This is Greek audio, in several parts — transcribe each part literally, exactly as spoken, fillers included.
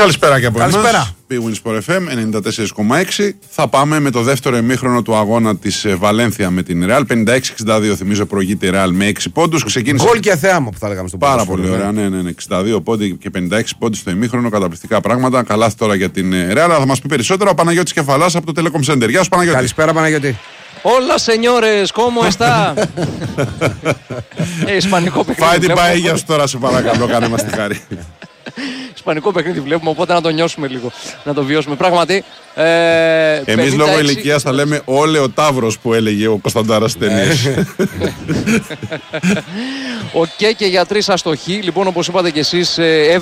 Καλησπέρα και από εμάς. Καλησπέρα. Bwin Sport εφ εμ ενενήντα τέσσερα κόμμα έξι. Θα πάμε με το δεύτερο ημίχρονο του αγώνα της Βαλένθια με την Real. πενήντα έξι εξήντα δύο, θυμίζω, προηγείται η Real με έξι πόντους. Ξεκίνησε. Γκολ και θέαμα που θα λέγαμε στο Πάρα πολύ ωραία. Ναι, ναι, ναι. εξήντα δύο πόντοι και πενήντα έξι πόντοι στο ημίχρονο. Καταπληκτικά πράγματα. Καλά τώρα για την Real. Θα μας πει περισσότερο ο Παναγιώτης Κεφαλάς από το Telecom Center. Γεια σου, Παναγιώτη. Καλησπέρα, Παναγιώτη. Όλα señores, ¿cómo está? ε, Ισπανικό παιχνίδι. Φάει την παέγια σου τώρα, σε παρακαλώ, κάνε μας τη χάρη. Ισπανικό παιχνίδι βλέπουμε, οπότε να το νιώσουμε λίγο, να το βιώσουμε. Πράγματι. Ε, Εμείς πενήντα έξι... λόγω ηλικίας θα λέμε όλε ο Ταύρος που έλεγε ο Κωνσταντάρας στις ταινίες. Ο Κέκε για τρεις αστοχή. Λοιπόν, όπως είπατε και εσείς,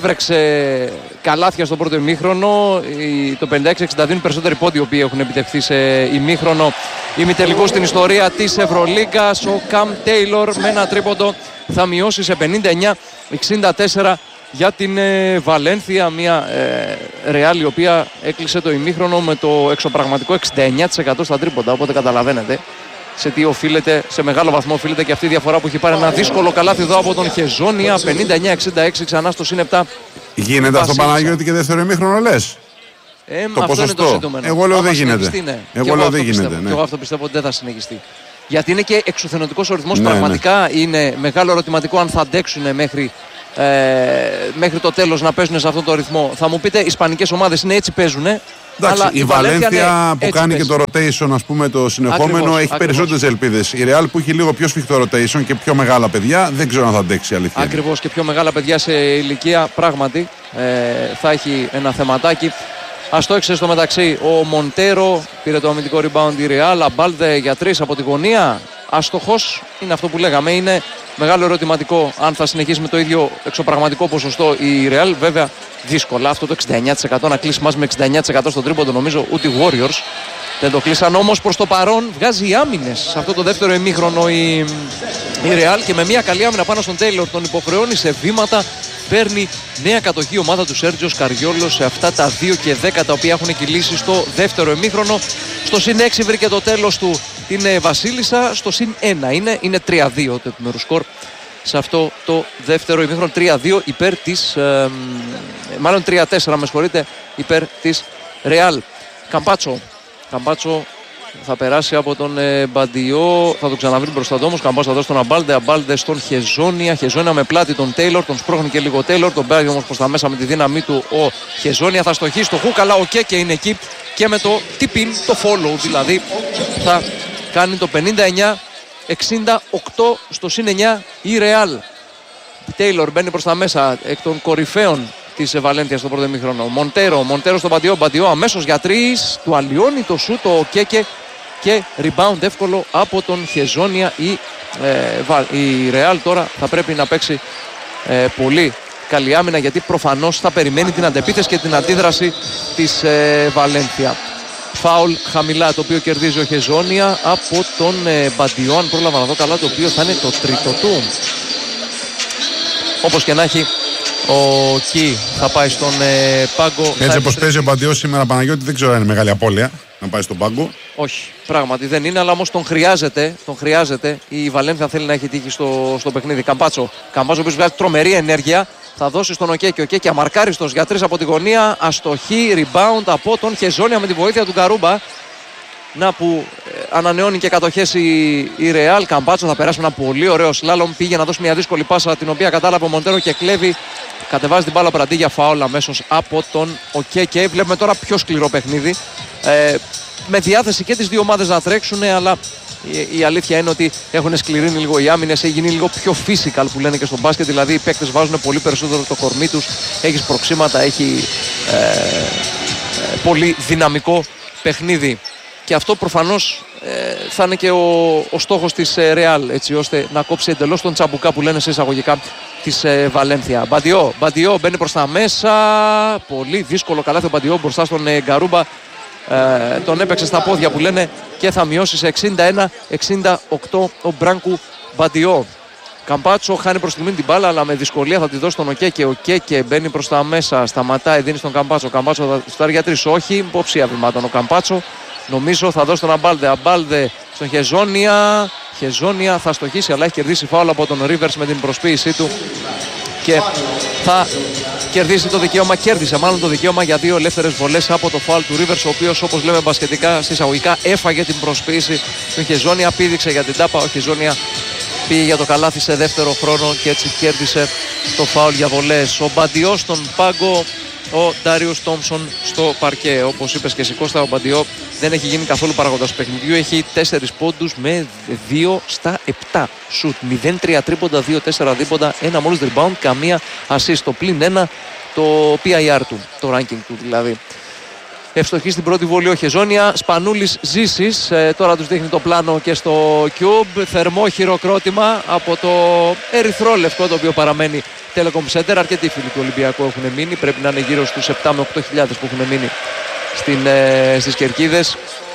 έβρεξε καλάθια στο πρώτο ημίχρονο. Το πενήντα έξι εξήντα δύο είναι περισσότεροι πόντοι οι οποίοι έχουν επιτευχθεί σε ημίχρονο ημιτελικό στην ιστορία της Ευρωλίγκας. Ο Καμ Τέιλορ με ένα τρίποντο θα μειώσει σε πενήντα εννιά εξήντα τέσσερα για την ε, Βαλένθια, μια Ρεάλ ε, η οποία έκλεισε το ημίχρονο με το εξωπραγματικό εξήντα εννιά τοις εκατό στα τρίποντα, οπότε καταλαβαίνετε σε τι οφείλεται, σε μεγάλο βαθμό οφείλεται και αυτή η διαφορά που έχει πάρει ένα δύσκολο καλάθι εδώ από τον Χεζόνια. Πενήντα εννιά εξήντα έξι ξανά στο συν επτά. Γίνεται αυτό, Παναγιώτη, και δεύτερο ημίχρονο λες? Ε, το αυτό ποσοστό. Είναι το ζητούμενο. Εγώ λέω δεν γίνεται. γίνεται. Ναι. Εγώ, εγώ λέω δεν γίνεται. Πιστεύω. Ναι. Και εγώ αυτό πιστεύω ότι δεν θα συνεχιστεί. Γιατί είναι και εξουθενωτικός ο ρυθμός. Ναι, πραγματικά ναι. Είναι μεγάλο ερωτηματικό αν θα αντέξουν μέχρι, ε, μέχρι το τέλος να παίζουν σε αυτόν τον ρυθμό. Θα μου πείτε, οι ισπανικές ομάδες είναι έτσι παίζουν. Εντάξει, αλλά η Βαλένθια ναι, που κάνει παίζει. Και το rotation, ας πούμε, το συνεχόμενο, Ακριβώς, έχει ακριβώς. περισσότερες ελπίδες. Η Real που έχει λίγο πιο σφιχτό rotation και πιο μεγάλα παιδιά, δεν ξέρω αν θα αντέξει, αλήθεια. Ακριβώς, και πιο μεγάλα παιδιά σε ηλικία, πράγματι ε, θα έχει ένα θεματάκι. Αστόχησε στο μεταξύ ο Μοντέρο, πήρε το αμυντικό rebound η Real. Αμπάλδε για τρεις από τη γωνία. Άστοχος, είναι αυτό που λέγαμε. Είναι μεγάλο ερωτηματικό αν θα συνεχίσει με το ίδιο εξωπραγματικό ποσοστό η Real. Βέβαια, δύσκολα αυτό το εξήντα εννιά τοις εκατό να κλείσει μαζί με εξήντα εννιά τοις εκατό στον τρίποντο. Νομίζω ούτε οι Warriors δεν το κλείσαν. Όμως προς το παρόν βγάζει άμυνες σε αυτό το δεύτερο ημίχρονο η, η Real και με μια καλή άμυνα πάνω στον Taylor τον υποχρεώνει σε βήματα. Παίρνει νέα κατοχή η ομάδα του Σέρτζιο Σκαριόλο σε αυτά τα δύο και δέκα τα οποία έχουν κυλήσει στο δεύτερο ημίχρονο. Στο συν έξι βρήκε το τέλος του την Βασίλισσα. Στο συν ένα είναι, είναι τρία δύο το επιμέρου σκορ σε αυτό το δεύτερο ημίχρονο. τρία δύο υπέρ της, ε, μάλλον τρία τέσσερα με συγχωρείτε, υπέρ της Ρεάλ. Καμπάτσο. Καμπάτσο θα περάσει από τον ε, Μπαντιό, θα τον ξαναβρει μπροστά του όμως. Καμπάτσο θα δώσει τον Αμπάλντε, Αμπάλντε στον Χεζόνια. Χεζόνια με πλάτη τον Τέιλορ, τον σπρώχνει και λίγο Τέιλορ. Τον παίρνει όμως προς τα μέσα με τη δύναμή του ο Χεζόνια. Θα στοχίσει στο χουκ, αλλά ο Κέκε είναι εκεί και με το tip-in, το follow δηλαδή, θα κάνει το πενήντα εννιά εξήντα οκτώ στο συν εννιά η Ρεάλ. Τέιλορ μπαίνει προς τα μέσα εκ των κορυφαίων της Βαλένθια στο πρώτο ημίχρονο. Μοντέρο, Μοντέρο στον Μπαντιό, Μπαντιό αμέσως για τρεις, του αλλοιώνει το σούτ ο Κέκε και rebound εύκολο από τον Χεζόνια. Η, ε, η Real τώρα θα πρέπει να παίξει ε, πολύ καλή άμυνα, γιατί προφανώς θα περιμένει την αντεπίθεση και την αντίδραση της ε, Βαλένθια. Φάουλ χαμηλά, το οποίο κερδίζει ο Χεζόνια από τον ε, Μπαντιό, αν πρόλαβα να δω καλά, το οποίο θα είναι το τρίτο του. Όπως και να έχει, ο Κι θα πάει στον ε, πάγκο. Έτσι όπως παίζει ο Μπαντιός σήμερα, Παναγιώτη, δεν ξέρω αν είναι μεγάλη απώλεια να πάει στον πάγκο. Όχι, πράγματι δεν είναι, αλλά όμως τον χρειάζεται. Τον χρειάζεται. Η Βαλένθια θέλει να έχει τύχη στο, στο παιχνίδι. Καμπάτσο. Καμπάτσο, ο οποίος βγάζει τρομερή ενέργεια. Θα δώσει στον Οκέκη. Ο Οκέκη αμαρκάριστος για τρεις από τη γωνία. Αστοχή, rebound από τον Χεζόνια με τη βοήθεια του Γκαρούμπα. Να που ε, ανανεώνει και κατοχές η, η Real. Καμπάτσο θα περάσει ένα πολύ ωραίο σλάλομ. Πήγε να δώσει μια δύσκολη πάσα, την οποία κατάλαβε ο Μοντέρο και κλέβει. Κατεβάζει την μπάλα πραντί για φάουλ αμέσως από τον Οκέκη. Βλέπουμε τώρα πιο σκληρό παιχνίδι. Ε, με διάθεση και τις δύο ομάδες να τρέξουν, αλλά η, η αλήθεια είναι ότι έχουν σκληρύνει λίγο οι άμυνες, έχει γίνει λίγο πιο physical που λένε και στο μπάσκετ. Δηλαδή οι παίκτες βάζουν πολύ περισσότερο το κορμί τους, έχει προξήματα, έχει ε, ε, πολύ δυναμικό παιχνίδι. Και αυτό προφανώς ε, θα είναι και ο, ο στόχος της ε, Real, έτσι ώστε να κόψει εντελώς τον τσαμπουκά που λένε σε εισαγωγικά της ε, Βαλένθια. Μπαντιό, Μπαντιό μπαίνει προς τα μέσα. Πολύ δύσκολο καλάθι ο Μπαντιό μπροστά στον ε, Γκαρούμπα. Ε, τον έπαιξε στα πόδια που λένε και θα μειώσει σε εξήντα ένα εξήντα οκτώ ο Μπράνκου Μπαντιό. Καμπάτσο χάνει προς στιγμή την μπάλα, αλλά με δυσκολία θα τη δώσει στον Οκέκε. Ο Κέκε μπαίνει προς τα μέσα, σταματάει, δίνει στον Καμπάτσο. Ο Καμπάτσο θα στάρει για τρεις, όχι, υποψία βημάτων ο Καμπάτσο. Νομίζω θα δώσει τον Αμπάλδε. Αμπάλδε στον Χεζόνια. Χεζόνια θα στοχίσει, αλλά έχει κερδίσει φάουλ από τον Ρίβερς με την προσποίησή του και θα κερδίσει το δικαίωμα, κέρδισε μάλλον το δικαίωμα για δύο ελεύθερες βολές από το φάουλ του Rivers, ο οποίος, όπως λέμε μπασκετικά συσσαγωγικά, έφαγε την προσποίηση του Χεζόνια, πήδηξε για την τάπα. Ο Χεζόνια πήγε για το καλάθι σε δεύτερο χρόνο και έτσι κέρδισε το φάουλ για βολές. Ο Μπαντιό στον πάγκο, ο Ντάριους Τόμψον στο παρκέ. Όπως είπες και εσύ Κώστα, ο Μπαντιό δεν έχει γίνει καθόλου παραγόντας του παιχνιδιού. Έχει τέσσερις πόντους με δύο στα επτά σουτ. μηδέν τρία τρίποντα, δύο τέσσερα δίποντα, ένα μόλις rebound, καμία assist. Το πλην ένα το πι άι αρ του, το ranking του δηλαδή. Ευστοχή στην πρώτη βολή ο Χεζόνια. Σπανούλης Ζήσης, ε, τώρα τους δείχνει το πλάνο και στο Cube. Θερμό χειροκρότημα από το ερυθρό λευκό, το οποίο παραμένει Telecom Center. Αρκετοί φίλοι του Ολυμπιακού έχουν μείνει. Πρέπει να είναι γύρω στους επτά με οκτώ χιλιάδες που έχουν μείνει στην, ε, στις κερκίδες.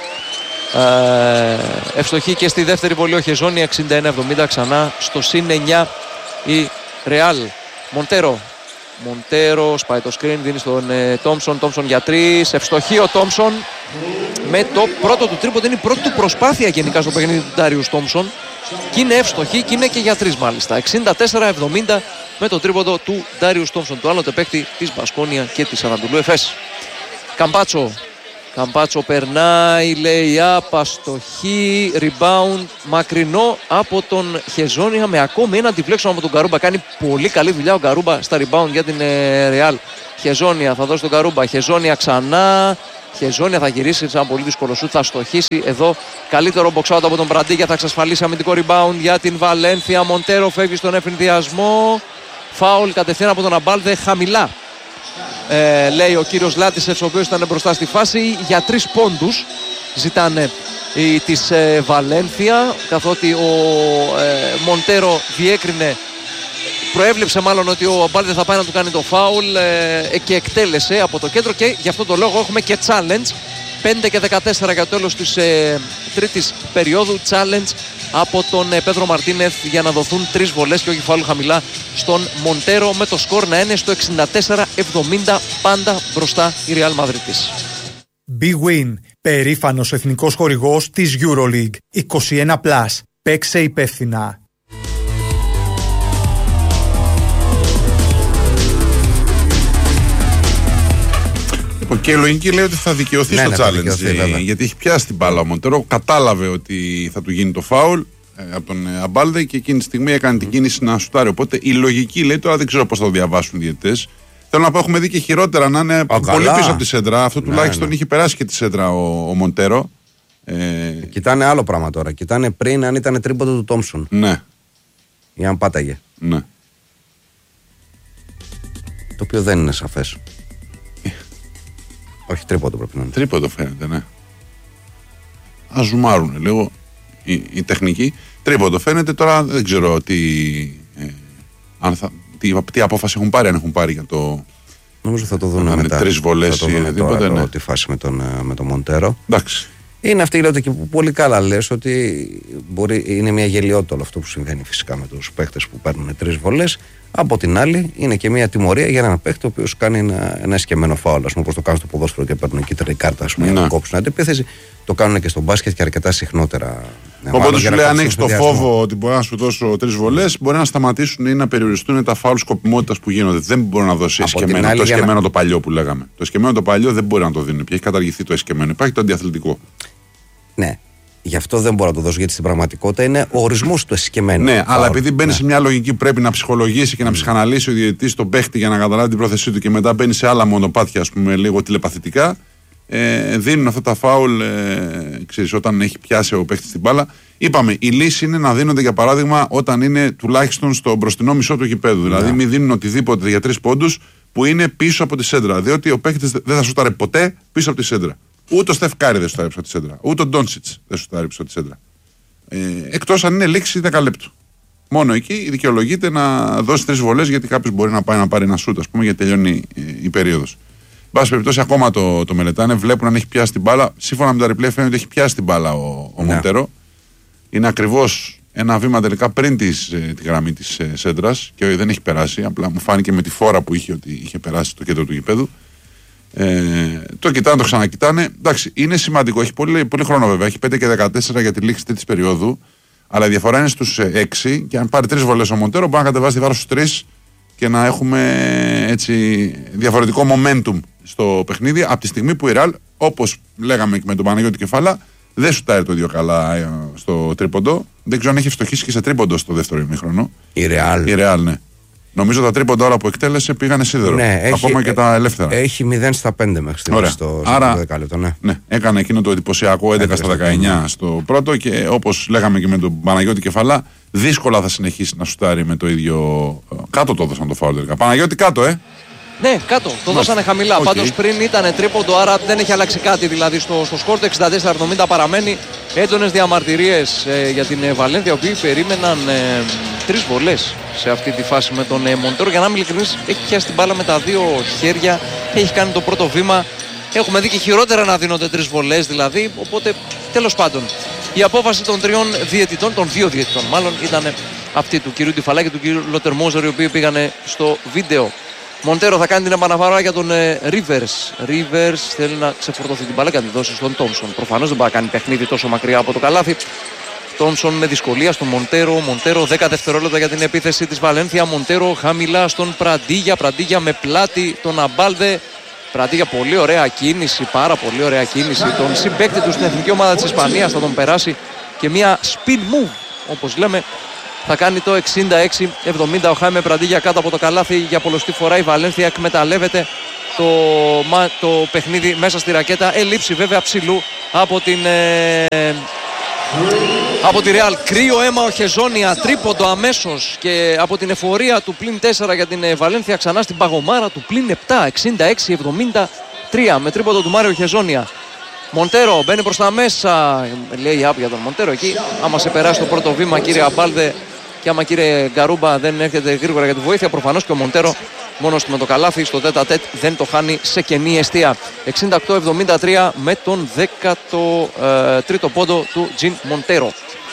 Ε, ευστοχή και στη δεύτερη βολή ο Χεζόνια. εξήντα ένα εβδομήντα ξανά στο συν εννιά η Ρεάλ. Μοντέρο. Μοντέρο σπάει το screen, δίνει στον Τόμψον. Τόμψον για τρεις. Ευστοχή ο Τόμψον με το πρώτο του τρίποντο. Είναι η πρώτη του προσπάθεια γενικά στο παιχνίδι του Ντάριους Τόμψον. Και είναι ευστοχή και είναι και για τρεις μάλιστα. εξήντα τέσσερα εβδομήντα με το τρίποντο του Ντάριους Τόμψον, του άλλοτε παίκτη της Μπασκόνια και της Ανατολού Εφές. Καμπάτσο. Καμπάτσο περνάει, λέει up, αστοχή, rebound, μακρινό από τον Χεζόνια με ακόμη ένα deflection από τον Καρούμπα. Κάνει πολύ καλή δουλειά ο Καρούμπα στα rebound για την Real. Χεζόνια θα δώσει τον Καρούμπα, Χεζόνια ξανά. Χεζόνια θα γυρίσει σε ένα πολύ δύσκολο σουτ, θα στοχίσει εδώ. Καλύτερο box out από τον Μπραντίγια, θα εξασφαλίσει αμυντικό rebound για την Βαλένθια. Μοντέρο φεύγει στον εφηνδιασμό. Φάουλ κατευθείαν από τον Αμπάλδε, χαμηλά. Ε, λέει ο κύριος Λάτισεφς, ο οποίος ήταν μπροστά στη φάση, για τρεις πόντους ζητάνε η, της ε, Βαλένθια, καθότι ο ε, Μοντέρο διέκρινε, προέβλεψε μάλλον ότι ο Αμπάλδε θα πάει να του κάνει το φάουλ ε, και εκτέλεσε από το κέντρο, και γι' αυτό το λόγο έχουμε και challenge. Πέντε και δεκατέσσερα για το τέλος της ε, τρίτης περίοδου. Challenge από τον ε, Πέδρο Μαρτίνεθ για να δοθούν τρεις βολές και όχι φάουλ χαμηλά στον Μοντέρο, με το σκορ να είναι στο εξήντα τέσσερα εβδομήντα, πάντα μπροστά η Real Μαδρίτης. Big Win, περήφανος εθνικός χορηγός της EuroLeague. είκοσι ένα συν. Παίξε υπεύθυνα. Και η λογική λέει ότι θα δικαιωθεί ναι, στο ναι, challenge. δικαιωθεί, γιατί έχει πιάσει την μπάλα ο Μοντέρο. Κατάλαβε ότι θα του γίνει το φάουλ ε, από τον ε, Αμπάλδε και εκείνη τη στιγμή έκανε την κίνηση να σουτάρει. Οπότε η λογική λέει, τώρα δεν ξέρω πώς θα το διαβάσουν οι διαιτητές. Θέλω να πω, έχουμε δει και χειρότερα να είναι Α, πολύ καλά. πίσω από τη σέντρα. Αυτό ναι, τουλάχιστον ναι. είχε περάσει και τη σέντρα ο, ο Μοντέρο. Ε, Κοιτάνε άλλο πράγμα τώρα. Κοιτάνε πριν αν ήταν τρίποντο του Τόμψον. ναι, Ή αν πάταγε. ναι. Το οποίο δεν είναι σαφές. Όχι, τρίποντο πρέπει να είναι. Τρίποντο φαίνεται, ναι. Α ζουμάρουν λίγο η, η τεχνική. Τρίποντο φαίνεται, τώρα δεν ξέρω τι, ε, αν θα, τι, τι απόφαση έχουν πάρει, αν έχουν πάρει για το. Νομίζω θα το δουν να μετά. τρεις βολές θα το ή δουν οτιδήποτε, τώρα, ναι. το, τη φάση με τον, με τον Μοντέρο. Εντάξει. Είναι αυτή η λογική που πολύ καλά λες, ότι μπορεί, είναι μια γελιότητα όλο αυτό που συμβαίνει φυσικά με τους παίχτες που παίρνουν τρεις βολές. Από την άλλη, είναι και μια τιμωρία για έναν παίχτη ο οποίος κάνει ένα, ένα εσκεμμένο φάουλ. Ας πούμε, όπως το κάνουν στο ποδόσφαιρο και παίρνουν κίτρινη κάρτα, ας πούμε, για να κόψουν αντεπίθεση. Το κάνουν και στο μπάσκετ και αρκετά συχνότερα. Οπότε σου λέει, αν έχει το φόβο ότι μπορεί να σου δώσω τρεις βολές, μπορεί να σταματήσουν ή να περιοριστούν τα φάουλ σκοπιμότητας που γίνονται. Δεν μπορεί να δώσει εσκεμμένο. Το εσκεμμένο να... το παλιό που λέγαμε. Το εσκεμμένο το παλιό δεν μπορεί να το δίνει. Πια έχει καταργηθεί το εσκεμμένο. Υπάρχει το αντιαθλητικό. Ναι. Γι' αυτό δεν μπορώ να το δώσω, γιατί στην πραγματικότητα είναι ο ορισμός του εσκεμμένου. Ναι, φάουλ. αλλά επειδή μπαίνει ναι. σε μια λογική που πρέπει να ψυχολογήσει και να ψυχαναλύσει ο διαιτητής τον παίχτη για να καταλάβει την πρόθεσή του και μετά μπαίνει σε άλλα μονοπάτια, ας πούμε, λίγο τηλεπαθητικά, ε, δίνουν αυτά τα φάουλ, ε, ξέρεις, όταν έχει πιάσει ο παίχτης την μπάλα. Είπαμε, η λύση είναι να δίνονται για παράδειγμα όταν είναι τουλάχιστον στο μπροστινό μισό του γηπέδου. Ναι. Δηλαδή, μην δίνουν οτιδήποτε για τρεις πόντους που είναι πίσω από τη σέντρα. Διότι ο παίχτης δεν θα σουτάρει ποτέ πίσω από τη σέντρα. Ούτε ο Στεφ Κάρι δεν σουτάρει πίσω από τη σέντρα. Ούτε ο Ντόντσιτς δεν σουτάρει πίσω από τη σέντρα. Ε, εκτός αν είναι λήξη δέκα λεπτού. Μόνο εκεί δικαιολογείται να δώσει τρεις βολές, γιατί κάποιος μπορεί να πάει να πάρει ένα σούτ, ας πούμε, γιατί τελειώνει η περίοδος. Εν πάση περιπτώσει, ακόμα το, το μελετάνε, βλέπουν αν έχει πιάσει την μπάλα. Σύμφωνα με τα replay, φαίνεται ότι έχει πιάσει την μπάλα ο, ο ναι. Μοντέρο. Είναι ακριβώς ένα βήμα τελικά πριν της, ε, τη γραμμή της ε, σέντρας και δεν έχει περάσει. Απλά μου φάνηκε με τη φόρα που είχε ότι είχε περάσει στο κέντρο του γηπέδου. Ε, το κοιτάνε, το ξανακοιτάνε. Εντάξει, είναι σημαντικό. Έχει πολύ, πολύ χρόνο βέβαια. Έχει πέντε και δεκατέσσερα για τη λήξη τρίτης περίοδου. Αλλά η διαφορά είναι στους έξι. Και αν πάρει τρεις βολές ο Μοντέρο, μπορεί να κατεβάσει τη βάρος στους τρεις και να έχουμε έτσι διαφορετικό momentum στο παιχνίδι από τη στιγμή που η Real, όπως λέγαμε και με τον Παναγιώτη Κεφάλα, δεν σουτάρει το ίδιο καλά στο τρίποντο. Δεν ξέρω αν έχει ευστοχήσει και σε τρίποντο στο δεύτερο ημίχρονο. Η Real. Η Real, ναι. Νομίζω τα τρίποντα ώρα που εκτέλεσε πήγανε σίδερο. Ναι, ακόμα έχει, και τα ελεύθερα. Έχει μηδέν στα πέντε μέχρι στιγμής στο, στο Άρα, δεκάλεπτο. Ναι. ναι, έκανε εκείνο το εντυπωσιακό έντεκα στα δεκαεννιά στο πρώτο και όπως λέγαμε και με τον Παναγιώτη Κεφαλά, δύσκολα θα συνεχίσει να σουτάρει με το ίδιο. Κάτω το έδωσαν το φάουλ τελικά. Παναγιώτη, κάτω, ε! Ναι, κάτω. Το δώσανε χαμηλά. Okay. Πάντως πριν ήταν τρίποντο, άρα δεν έχει αλλάξει κάτι. Δηλαδή στο, στο σκορ το εξήντα τέσσερα εβδομήντα παραμένει. Έντονες διαμαρτυρίες ε, για την ε, Βαλένθια, οι οποίοι περίμεναν ε, τρεις βολές σε αυτή τη φάση με τον ε, Μοντέρο. Για να είμαι ειλικρινής, έχει πιάσει την μπάλα με τα δύο χέρια και έχει κάνει το πρώτο βήμα. Έχουμε δει και χειρότερα να δίνονται τρεις βολές δηλαδή. Οπότε τέλος πάντων η απόφαση των τριών διαιτητών, των δύο διαιτητών μάλλον, ήταν αυτή του κυρίου Ντιφαλά και του κυρίου Λοτερμόζερ, οι οποίοι πήγανε στο βίντεο. Μοντέρο θα κάνει την επαναφορά για τον Ρίβερς. Ρίβερς θέλει να ξεφορτωθεί την μπάλα και να τη δώσει στον Τόμσον. Προφανώς δεν μπορεί να κάνει παιχνίδι τόσο μακριά από το καλάθι. Τόμσον με δυσκολία στον Μοντέρο. Μοντέρο δέκα δευτερόλεπτα για την επίθεση της Βαλένθια. Μοντέρο χαμηλά στον Πραντίγια. Πραντίγια με πλάτη τον Αμπάλδε. Πραντίγια, πολύ ωραία κίνηση, πάρα πολύ ωραία κίνηση. Τον συμπαίκτη του στην εθνική ομάδα της Ισπανίας θα τον περάσει και μια spin move, όπως λέμε. Θα κάνει το εξήντα έξι εβδομήντα. Ο Χάιμε Πραντίγια κάτω από το καλάθι για πολλωστή φορά. Η Βαλένθια εκμεταλλεύεται το, το παιχνίδι μέσα στη ρακέτα. Ελήψη βέβαια ψηλού από την, ε, από τη Real. Κρύο αίμα ο Χεζόνια, τρίποντο αμέσως και από την εφορία του πλην τέσσερα για την Βαλένθια ξανά στην παγωμάρα του πλην επτά. εξήντα έξι εβδομήντα τρία με τρίποντο του Μάριο Χεζόνια. Μοντέρο μπαίνει προς τα μέσα, λέει άπ για τον Μοντέρο εκεί. Άμα σε περάσει το πρώτο βήμα, κύριε Αμπάλδε, και άμα κύριε Γκαρούμπα δεν έρχεται γρήγορα για τη βοήθεια, προφανώς και ο Μοντέρο μόνος του με το καλάθι στο τέτα τέτ δεν το χάνει σε κενή εστία. εξήντα οκτώ εβδομήντα τρία με τον δέκατο τρίτο πόντο του Τζιν Μοντέρο.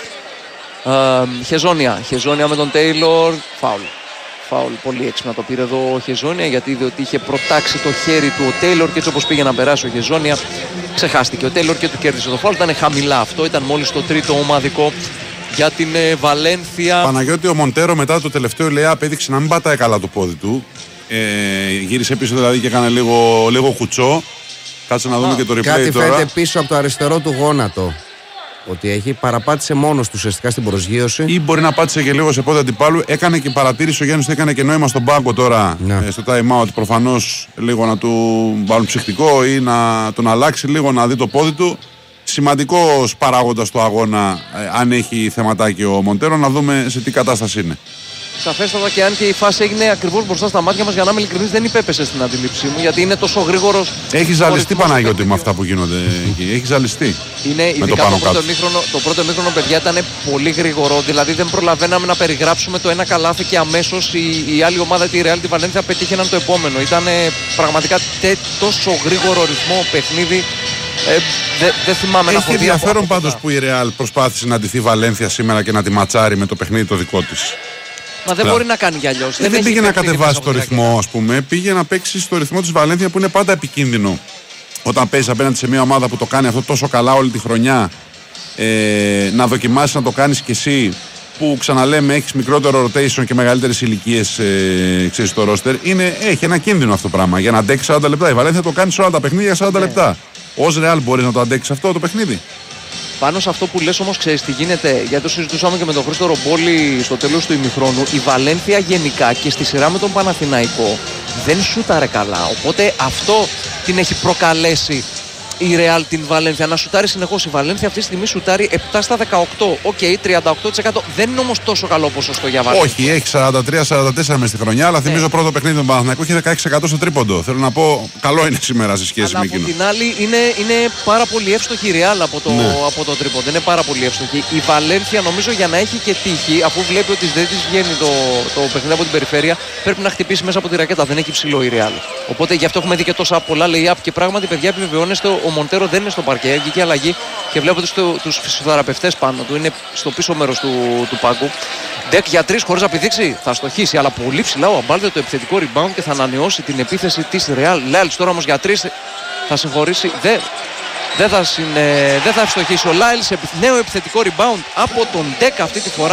Ε, Χεζόνια, Χεζόνια με τον Τέιλορ, φάουλ. Φάουλ, πολύ έξυπνα το πήρε εδώ ο Χεζόνια, γιατί είδε ότι είχε προτάξει το χέρι του ο Τέιλορ και έτσι όπως πήγε να περάσει ο Χεζόνια, ξεχάστηκε ο Τέιλορ και του κέρδισε το φάουλ. Ήταν χαμηλά αυτό, ήταν μόλις το τρίτο ομαδικό για την ε, Βαλένθια. Παναγιώτη, ο Μοντέρο μετά το τελευταίο layup έδειξε να μην πατάει καλά το πόδι του. Ε, γύρισε πίσω δηλαδή και έκανε λίγο, λίγο κουτσό. Κάτσε να δούμε Α, και το replay κάτι τώρα. Κάτι φαίνεται πίσω από το αριστερό του γόνατο. Ότι έχει παραπάτησε μόνος του ουσιαστικά στην προσγείωση. Ή μπορεί να πάτησε και λίγο σε πόδι αντιπάλου. Έκανε και παρατήρηση ο Γιάννης, έκανε και νόημα στον πάγκο τώρα ε, στο time out. Προφανώς λίγο να του βάλουν ψυχτικό ή να τον αλλάξει λίγο να δει το πόδι του. Σημαντικός παράγοντας του αγώνα, ε, αν έχει θεματάκι ο Μοντέρο, να δούμε σε τι κατάσταση είναι. Σαφέστατα, και αν και η φάση έγινε ακριβώς μπροστά στα μάτια μας, για να είμαι ειλικρινής, δεν υπέπεσε στην αντίληψή μου, γιατί είναι τόσο γρήγορος. Έχει ζαλιστεί, Παναγιώτη, με αυτά που γίνονται εκεί. Έχει ζαλιστεί. Είναι ειδικά το, το, πρώτο εμίχρονο, το πρώτο εμίχρονο, παιδιά, ήταν πολύ γρήγορο. Δηλαδή δεν προλαβαίναμε να περιγράψουμε το ένα καλάθι και αμέσως η, η άλλη ομάδα, τη Real, τη Βαλένθια, πετύχαιναν το επόμενο. Ήταν πραγματικά τε, τόσο γρήγορο ρυθμό παιχνίδι. Ε, δεν δε θυμάμαι Έχει να έχω δει. Έχει ενδιαφέρον πάντως που η Real προσπάθησε να ντυθεί Βαλένθια σήμερα και να τη ματσάρει με το παιχνίδι το δικό της. Μα δεν Λά. μπορεί να κάνει κι αλλιώς. Δεν, δεν πήγε να κατεβάσει το ρυθμό, ας πούμε. Πήγε να παίξει στο ρυθμό της Βαλένθια, που είναι πάντα επικίνδυνο. Όταν παίζει απέναντι σε μια ομάδα που το κάνει αυτό τόσο καλά όλη τη χρονιά, ε, να δοκιμάσει να το κάνεις κι εσύ, που ξαναλέμε έχεις μικρότερο rotation και μεγαλύτερες ηλικίες, ε, ξέρεις, στο roster. Είναι, έχει ένα κίνδυνο αυτό το πράγμα. Για να αντέξει σαράντα λεπτά. Η Βαλένθια το κάνει σε όλα τα παιχνίδια σαράντα yeah. λεπτά. Ως Real μπορείς να το αντέξεις αυτό το παιχνίδι. Πάνω σε αυτό που λες όμως, ξέρεις τι γίνεται, γιατί το συζητούσαμε και με τον Χρήστο Ρομπόλη στο τέλος του ημιχρόνου. Η Βαλένθια γενικά και στη σειρά με τον Παναθηναϊκό δεν σούταρε καλά. Οπότε αυτό την έχει προκαλέσει η Real την Βαλένθια να σουτάρει συνεχώς. Η Βαλένθια αυτή τη στιγμή σουτάρει επτά στα δεκαοκτώ. Οκ, okay, τριάντα οκτώ τοις εκατό. Δεν είναι όμως τόσο καλό ποσοστό για Βαλένθια. Όχι, έχει σαράντα τρία σαράντα τέσσερα μες στη χρονιά, αλλά ναι. θυμίζω πρώτο παιχνίδι του Παναθηναϊκού είχε δεκαέξι τοις εκατό στο τρίποντο. Θέλω να πω, καλό είναι σήμερα σε σχέση αλλά με εκείνο. Από την άλλη, είναι, είναι πάρα πολύ εύστοχη η Real από το, ναι. από το τρίποντο. Είναι πάρα πολύ εύστοχη. Η Βαλένθια νομίζω για να έχει και τύχη, αφού βλέπει ότι δεν τη βγαίνει το, το παιχνίδι από την περιφέρεια, πρέπει να χτυπήσει μέσα από τη ρακέτα. Δεν έχει ψηλό η Real. Οπότε γι' αυτό έχουμε δει και τόσα πολλά lay-up και πράγματι, παιδιά, επιβεβαιώνεστε, ο Μοντέρο δεν είναι στο παρκέ, αγγική αλλαγή και βλέπετε τους φυσιοθεραπευτές πάνω του, είναι στο πίσω μέρος του, του πάγκου. Ντεκ για τρεις χωρίς να πηδήξει, θα στοχίσει, αλλά πολύ ψηλά ο Αμπάλδε το επιθετικό rebound και θα ανανεώσει την επίθεση της Real. Λάιλς τώρα όμως για τρεις θα συγχωρήσει, δεν δε θα, συν, δε θα ευστοχίσει ο Λάιλς. Νέο επιθετικό rebound από τον Ντεκ αυτή τη φορά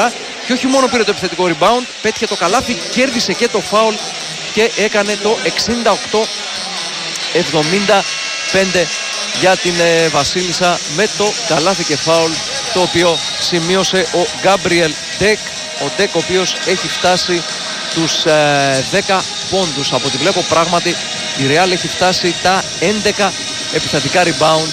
Και όχι μόνο πήρε το επιθετικό rebound, πέτυχε το καλάθι, κέρδισε και το φάουλ και έκανε το εξήντα οκτώ εβδομήντα πέντε για την ε, Βασίλισσα με το καλάθι και φάουλ, το οποίο σημείωσε ο Γκάμπριελ Ντεκ. Ο Ντεκ ο οποίος έχει φτάσει τους ε, δέκα πόντους. Από ό,τι βλέπω πράγματι η Real έχει φτάσει τα έντεκα επιθετικά rebound.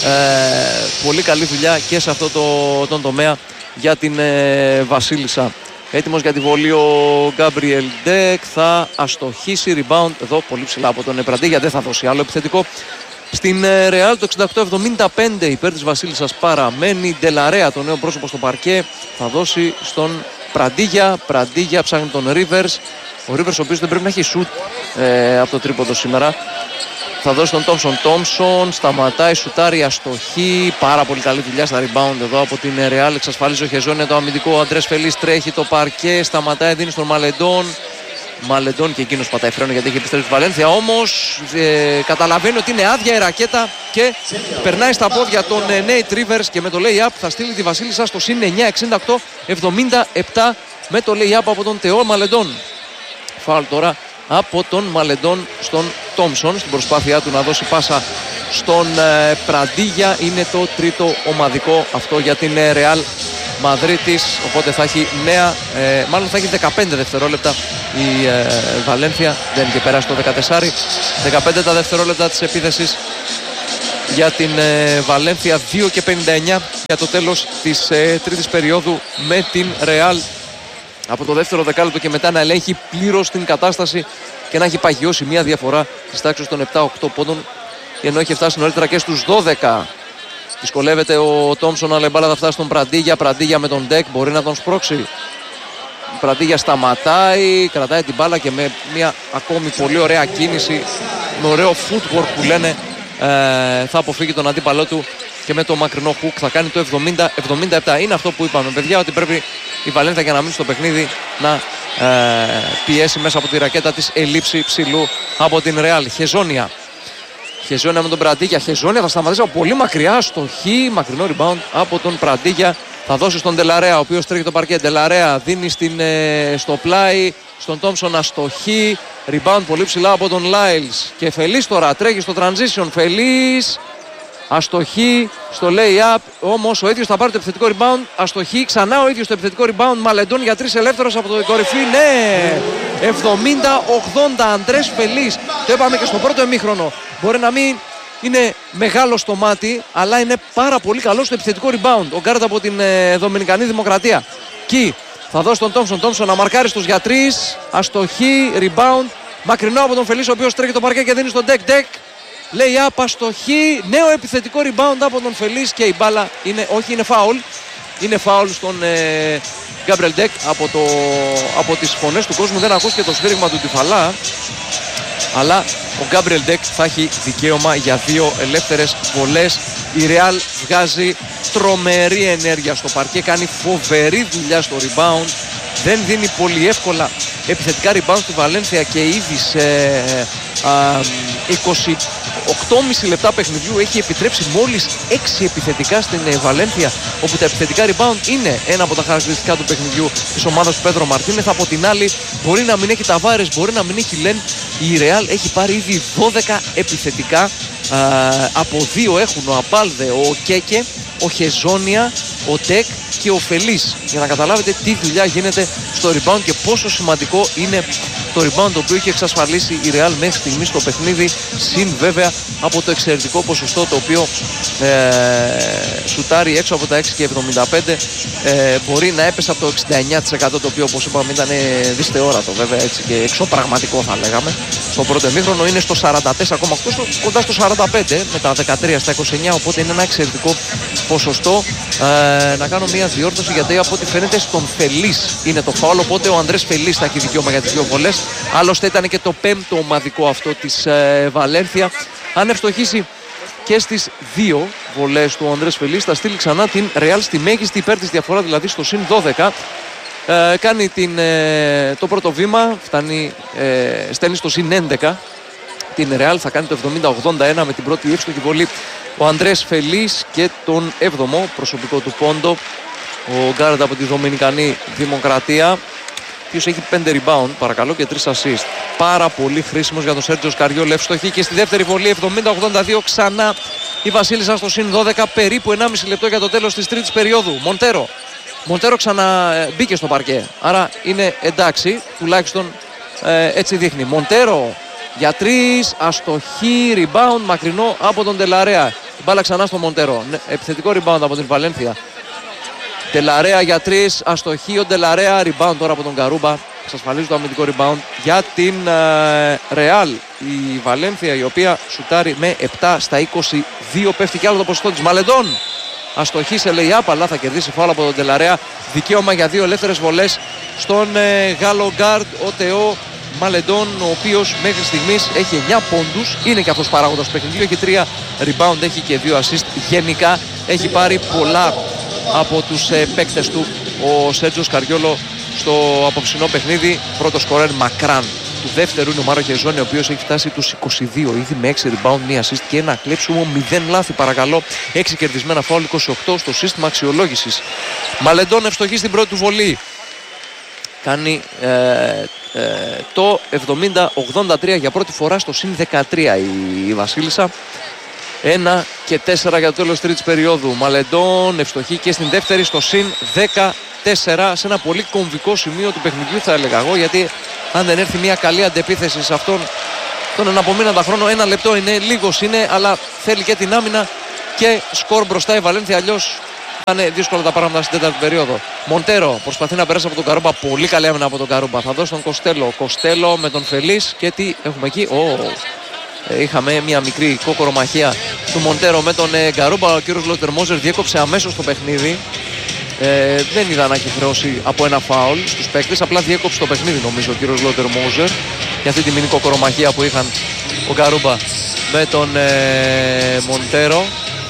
Ε, πολύ καλή δουλειά και σε αυτό το, τον τομέα για την ε, Βασίλισσα. Έτοιμος για τη βολή ο Γκάμπριελ Ντεκ, θα αστοχίσει rebound εδώ πολύ ψηλά από τον Πραντίγια, δεν θα δώσει άλλο επιθετικό. Στην Real το εξήντα οκτώ εβδομήντα πέντε υπέρ της Βασίλισσας παραμένει. Ντελαρέα, το νέο πρόσωπο στο παρκέ, θα δώσει στον Πραντίγια. Πραντίγια ψάχνει τον Rivers. Ο Rivers ο οποίος δεν πρέπει να έχει σουτ ε, από το τρίποντο σήμερα. Θα δώσει τον Τόμσον. Τόμσον σταματάει, σουτάρει, αστοχή. Πάρα πολύ καλή δουλειά στα rebound εδώ από την Real. Εξασφαλίζει ο Χεζόνια το αμυντικό. Ο Αντρές Φελής τρέχει το παρκέ, σταματάει, δίνει στον Μαλεντόν. Μαλεντόν και εκείνος πατάει φρένο γιατί έχει επιστρέψει στη Βαλένθια. Όμως ε, καταλαβαίνει ότι είναι άδεια η ρακέτα και περνάει στα πόδια τον ε, Nate Rivers και με το lay-up θα στείλει τη Βασίλισσα στο συν εννιά εξήντα οκτώ εβδομήντα επτά με το lay-up από τον Τεό Μαλεντόν. Φάουλ τώρα από τον Μαλεντόν στον Τόμσον στην προσπάθειά του να δώσει πάσα στον ε, Πραντίγια. Είναι το τρίτο ομαδικό αυτό για την ε, Real Μαδρίτης, οπότε θα έχει νέα, ε, μάλλον θα έχει δεκαπέντε δευτερόλεπτα η ε, Βαλένθια, δεν είχε περάσει το δεκατέσσερα, δεκαπέντε τα δευτερόλεπτα της επίθεσης για την ε, Βαλένθια, δύο και πενήντα εννιά για το τέλος της ε, τρίτης περίοδου με την Real από το δεύτερο δεκάλεπτο και μετά να ελέγχει πλήρως την κατάσταση και να έχει παγιώσει μια διαφορά της τάξης των επτά οκτώ πόντων, ενώ έχει φτάσει νωρίτερα και στους δώδεκα. Δυσκολεύεται ο Τόμσον, αλλά η μπάλα θα φτάσει στον Πραντίγια. Πραντίγια με τον Ντεκ μπορεί να τον σπρώξει. Πραντίγια σταματάει, κρατάει την μπάλα και με μια ακόμη πολύ ωραία κίνηση, με ωραίο footwork που λένε, ε, θα αποφύγει τον αντίπαλό του και με το μακρινό hook θα κάνει το εβδομήντα εβδομήντα επτά. Είναι αυτό που είπαμε, παιδιά, ότι πρέπει η Βαλένθια για να μείνει στο παιχνίδι να ε, πιέσει μέσα από τη ρακέτα της ελήψη ψηλού από την Real. Χεζόνια. Χεζόνια με τον Πραντίγια. Χεζόνια θα σταματήσει από πολύ μακριά στο χ. Μακρινό rebound από τον Πραντίγια. Θα δώσει στον Ντελαρέα, ο οποίος τρέχει το παρκέ. Ντελαρέα δίνει στην, ε, στο πλάι. Στον Τόμσον αστοχή. Rebound πολύ ψηλά από τον Λάιλς. Και Φελής τώρα τρέχει στο transition. Φελής. Αστοχή στο lay-up. Όμως ο ίδιος θα πάρει το επιθετικό rebound. Αστοχή. Ξανά ο ίδιος το επιθετικό rebound. Μαλεντόν για τρεις ελεύθερος από το κορυφή. Ναι! εβδομήντα ογδόντα. Αντρές Φελής. Το είπαμε και στο πρώτο ημίχρονο. Μπορεί να μην είναι μεγάλο στο μάτι, αλλά είναι πάρα πολύ καλό στο επιθετικό rebound. Ο γκάρντ από την ε, Δομινικανή Δημοκρατία. Κι θα δώσει τον Τόμσον. Τόμσον να μαρκάρει στους για τρεις. Αστοχή. Rebound. Μακρινό από τον Φελής, ο οποίος τρέχει το παρκέ και δίνει στον Ντεκ. Ντεκ. Λέει up, αστοχή, νέο επιθετικό rebound από τον Φελής και η μπάλα είναι, όχι είναι φάουλ, είναι φάουλ στον Γκάμπριελ Ντεκ. Από, το, από τις φωνές του κόσμου δεν ακούστηκε το σφύριγμα του Τυφαλά, αλλά ο Γκάμπριελ Ντεκ θα έχει δικαίωμα για δύο ελεύθερες βολές. Η Real βγάζει τρομερή ενέργεια στο παρκέ, κάνει φοβερή δουλειά στο rebound, δεν δίνει πολύ εύκολα επιθετικά rebound στη Βαλένθια και ήδη σε α, είκοσι οκτώ κόμμα πέντε λεπτά παιχνιδιού έχει επιτρέψει μόλις έξι επιθετικά στην ε, Βαλένθια, όπου τα επιθετικά rebound είναι ένα από τα χαρακτηριστικά του παιχνιδιού της ομάδας του Πέδρο Μαρτίνεθ. Από την άλλη, μπορεί να μην έχει Ταβάρες, μπορεί να μην έχει Λεν. Η Real έχει πάρει ήδη δώδεκα επιθετικά. Α, από δύο έχουν ο Αμπάλδε, ο Κέκε, ο Χεζόνια, ο Ντεκ και ο Φελής, για να καταλάβετε τι δουλειά γίνεται στο rebound και πόσο σημαντικό είναι το rebound το οποίο έχει εξασφαλίσει η Real μέχρι στιγμή στο παιχνίδι, συν βέβαια από το εξαιρετικό ποσοστό το οποίο ε, σουτάρει έξω από τα έξι και εβδομήντα πέντε, ε, μπορεί να έπεσε από το εξήντα εννιά τοις εκατό, το οποίο όπως είπαμε ήταν δυσθεώρατο βέβαια, έτσι, και εξωπραγματικό θα λέγαμε. Στο πρώτο ημίχρονο είναι στο σαράντα τέσσερα κόμμα οκτώ, κοντά στο σαράντα πέντε με τα δεκατρία στα είκοσι εννιά, οπότε είναι ένα εξαιρετικό ποσοστό. Ε, να κάνω μια διόρθωση, γιατί από ό,τι φαίνεται στον Φελής είναι το φάουλ, οπότε ο Αντρές Φελής θα έχει δικαίωμα για τις δύο βολές. Άλλωστε ήταν και το πέμπτο ομαδικό αυτό της ε, Βαλένθια. Αν ευστοχίσει και στις δύο βολές του Αντρές Φελής, θα στείλει ξανά την Real στη μέγιστη υπέρ της διαφορά, δηλαδή στο συν δώδεκα. Ε, κάνει την, ε, το πρώτο βήμα, φτάνει, ε, στέλνει στο συν έντεκα. Την Real θα κάνει το εβδομήντα ογδόντα ένα με την πρώτη εύστοχη βολή ο Αντρές Φελής και τον έβδομο προσωπικό του πόντο Ο Γκάρντ από τη Δομινικανή Δημοκρατία, ο οποίος έχει πέντε rebound παρακαλώ και τρία assist. Πάρα πολύ χρήσιμος για τον Σέρτζιο Σκαριόλ. Ευστοχή και στη δεύτερη βολή, εβδομήντα ογδόντα δύο ξανά η Βασίλισσα στο συν δώδεκα, περίπου ενάμιση λεπτό για το τέλος της τρίτης περίοδου. Μοντέρο. Μοντέρο ξαναμπήκε στο παρκέ, άρα είναι εντάξει, τουλάχιστον ε, έτσι δείχνει. Μοντέρο για τρεις, αστοχή, rebound μακρινό από τον Τελαρέα. Μπάλα ξανά στο Μοντέρο, επιθετικό rebound από την Βαλένθια. Τελαρέα για τρεις, αστοχή ο Τελαρέα, rebound τώρα από τον Καρούμπα. Εξασφαλίζει το αμυντικό rebound για την Ρεάλ. Uh, η Βαλένθια η οποία σουτάρει με επτά στα είκοσι δύο, πέφτει κι άλλο το ποσοστό της. Μαλεντών, αστοχή σε lay-up, αλλά θα κερδίσει φάουλ από τον Τελαρέα. Δικαίωμα για δύο ελεύθερες βολές στον uh, Γάλλο γκάρντ, ο Τεό Μαλεντών, ο οποίος μέχρι στιγμής έχει εννιά πόντους, είναι και αυτός παράγοντας του παιχνιδιού, έχει τρία rebound, έχει και δύο assist. Γενικά έχει πάρει πολλά από τους uh, παίκτες του ο Σέρτζιο Σκαριόλο στο απόψινό παιχνίδι. Πρώτο σκορέρ μακράν του δεύτερου είναι ο Μάρο Χεζόνι, ο οποίος έχει φτάσει τους είκοσι δύο ήδη με έξι rebound, μία assist και ένα κλέψιμο, μηδέν λάθη παρακαλώ, έξι κερδισμένα φάουλ, είκοσι οκτώ στο σύστημα αξιολόγησης. Μαλεντών ευστοχή στην πρώτη του βολή, κάνει ε, ε, το εβδομήντα ογδόντα τρία για πρώτη φορά στο συν δεκατρία η, η Βασίλισσα. ένα και τέσσερα για το τέλος τρίτης περίοδου. Μαλεντών ευστοχή και στην δεύτερη στο συν δεκατέσσερα, σε ένα πολύ κομβικό σημείο του παιχνιδιού θα έλεγα εγώ, γιατί αν δεν έρθει μια καλή αντεπίθεση σε αυτόν τον εναπομείναντα χρόνο, ένα λεπτό είναι, λίγος είναι, αλλά θέλει και την άμυνα και σκορ μπροστά η Βαλένθια, αλλιώς θα είναι δύσκολα τα πράγματα στην τέταρτη περίοδο. Μοντέρο προσπαθεί να περάσει από τον Καρούμπα, πολύ καλή άμυνα από τον Καρούμπα, θα δώσει τον Κοστέλο, Κοστέλο με τον Φελής και τι έχουμε εκεί, oh. Είχαμε μια μικρή κόκορομαχία του Μοντέρο με τον ε, Γκαρούμπα. Ο κύριος Λότερμόζερ διέκοψε αμέσως το παιχνίδι. Ε, δεν είδα να έχει χρεώσει από ένα φάουλ στους παίκτες. Απλά διέκοψε το παιχνίδι νομίζω ο κύριος Λότερμόζερ για αυτή τη μικρή κόκορομαχία που είχαν ο Γκαρούμπα με τον ε, Μοντέρο.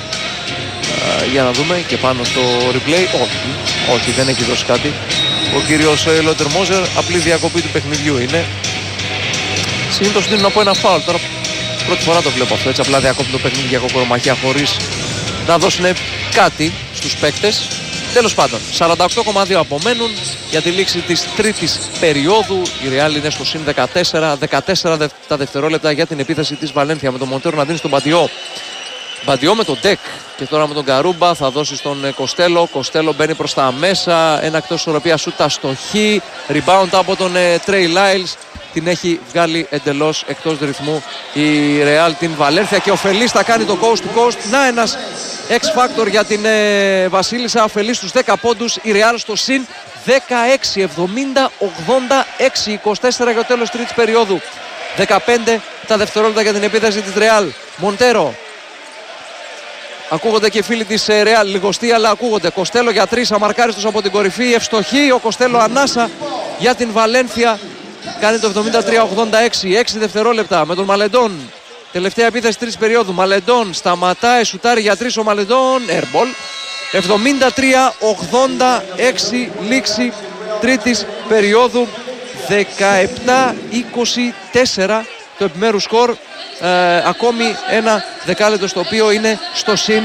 Ε, για να δούμε και πάνω στο replay. Όχι, όχι, δεν έχει δώσει κάτι ο κύριος ε, Λότερμόζερ. Απλή διακοπή του παιχνιδιού είναι. Συνήθως δίνουν από ένα φάουλ. Τώρα πρώτη φορά το βλέπω αυτό, έτσι απλά διακόπτει το παιχνίδι για κοκορομαχία χωρίς να δώσουν κάτι στους παίκτες. Τέλος πάντων, σαράντα οκτώ κόμμα δύο απομένουν για τη λήξη της τρίτης περίοδου. Η Ρεάλ είναι στο συν δεκατέσσερα, δεκατέσσερα τα δευτερόλεπτα για την επίθεση της Βαλένθια, με τον Μοντέρο να δίνει στον Μπαντιό. Μπαντιό με τον Ντεκ και τώρα με τον Γκαρούμπα θα δώσει στον Κοστέλο. Κοστέλο μπαίνει προς τα μέσα, ένα εκτός ισορροπίας σούτ αστοχή, rebound από τον Τρέι Λάιλς. Την έχει βγάλει εντελώς εκτός ρυθμού η Ρεάλ την Βαλένθια και ο Φελής θα κάνει το coast to coast. Να ένας X-Factor για την ε, Βασίλισσα. Ο Φελής στους δέκα πόντους, η Ρεάλ στο συν δεκαέξι, εβδομήντα ογδόντα έξι, είκοσι τέσσερα για το τέλος τρίτης περίοδου. δεκαπέντε τα δευτερόλεπτα για την επίθεση της Ρεάλ. Μοντέρο. Ακούγονται και οι φίλοι της Ρεάλ, λιγοστοί αλλά ακούγονται. Κοστέλο για τρεις, αμαρκάριστος από την κορυφή, ευστοχή. Ο Κοστέλο ανάσα για την Βαλένθια. Κάνει το εβδομήντα τρία ογδόντα έξι, έξι δευτερόλεπτα με τον Μαλεντών. Τελευταία επίθεση τρίτης περίοδου. Μαλεντών σταματάει, σουτάρει για τρεις ο Μαλεντών. Airball. εβδομήντα τρία ογδόντα έξι λήξη τρίτης περίοδου. δεκαεπτά είκοσι τέσσερα το επιμέρους σκορ. Ε, ακόμη ένα δεκάλεπτο στο οποίο είναι στο συν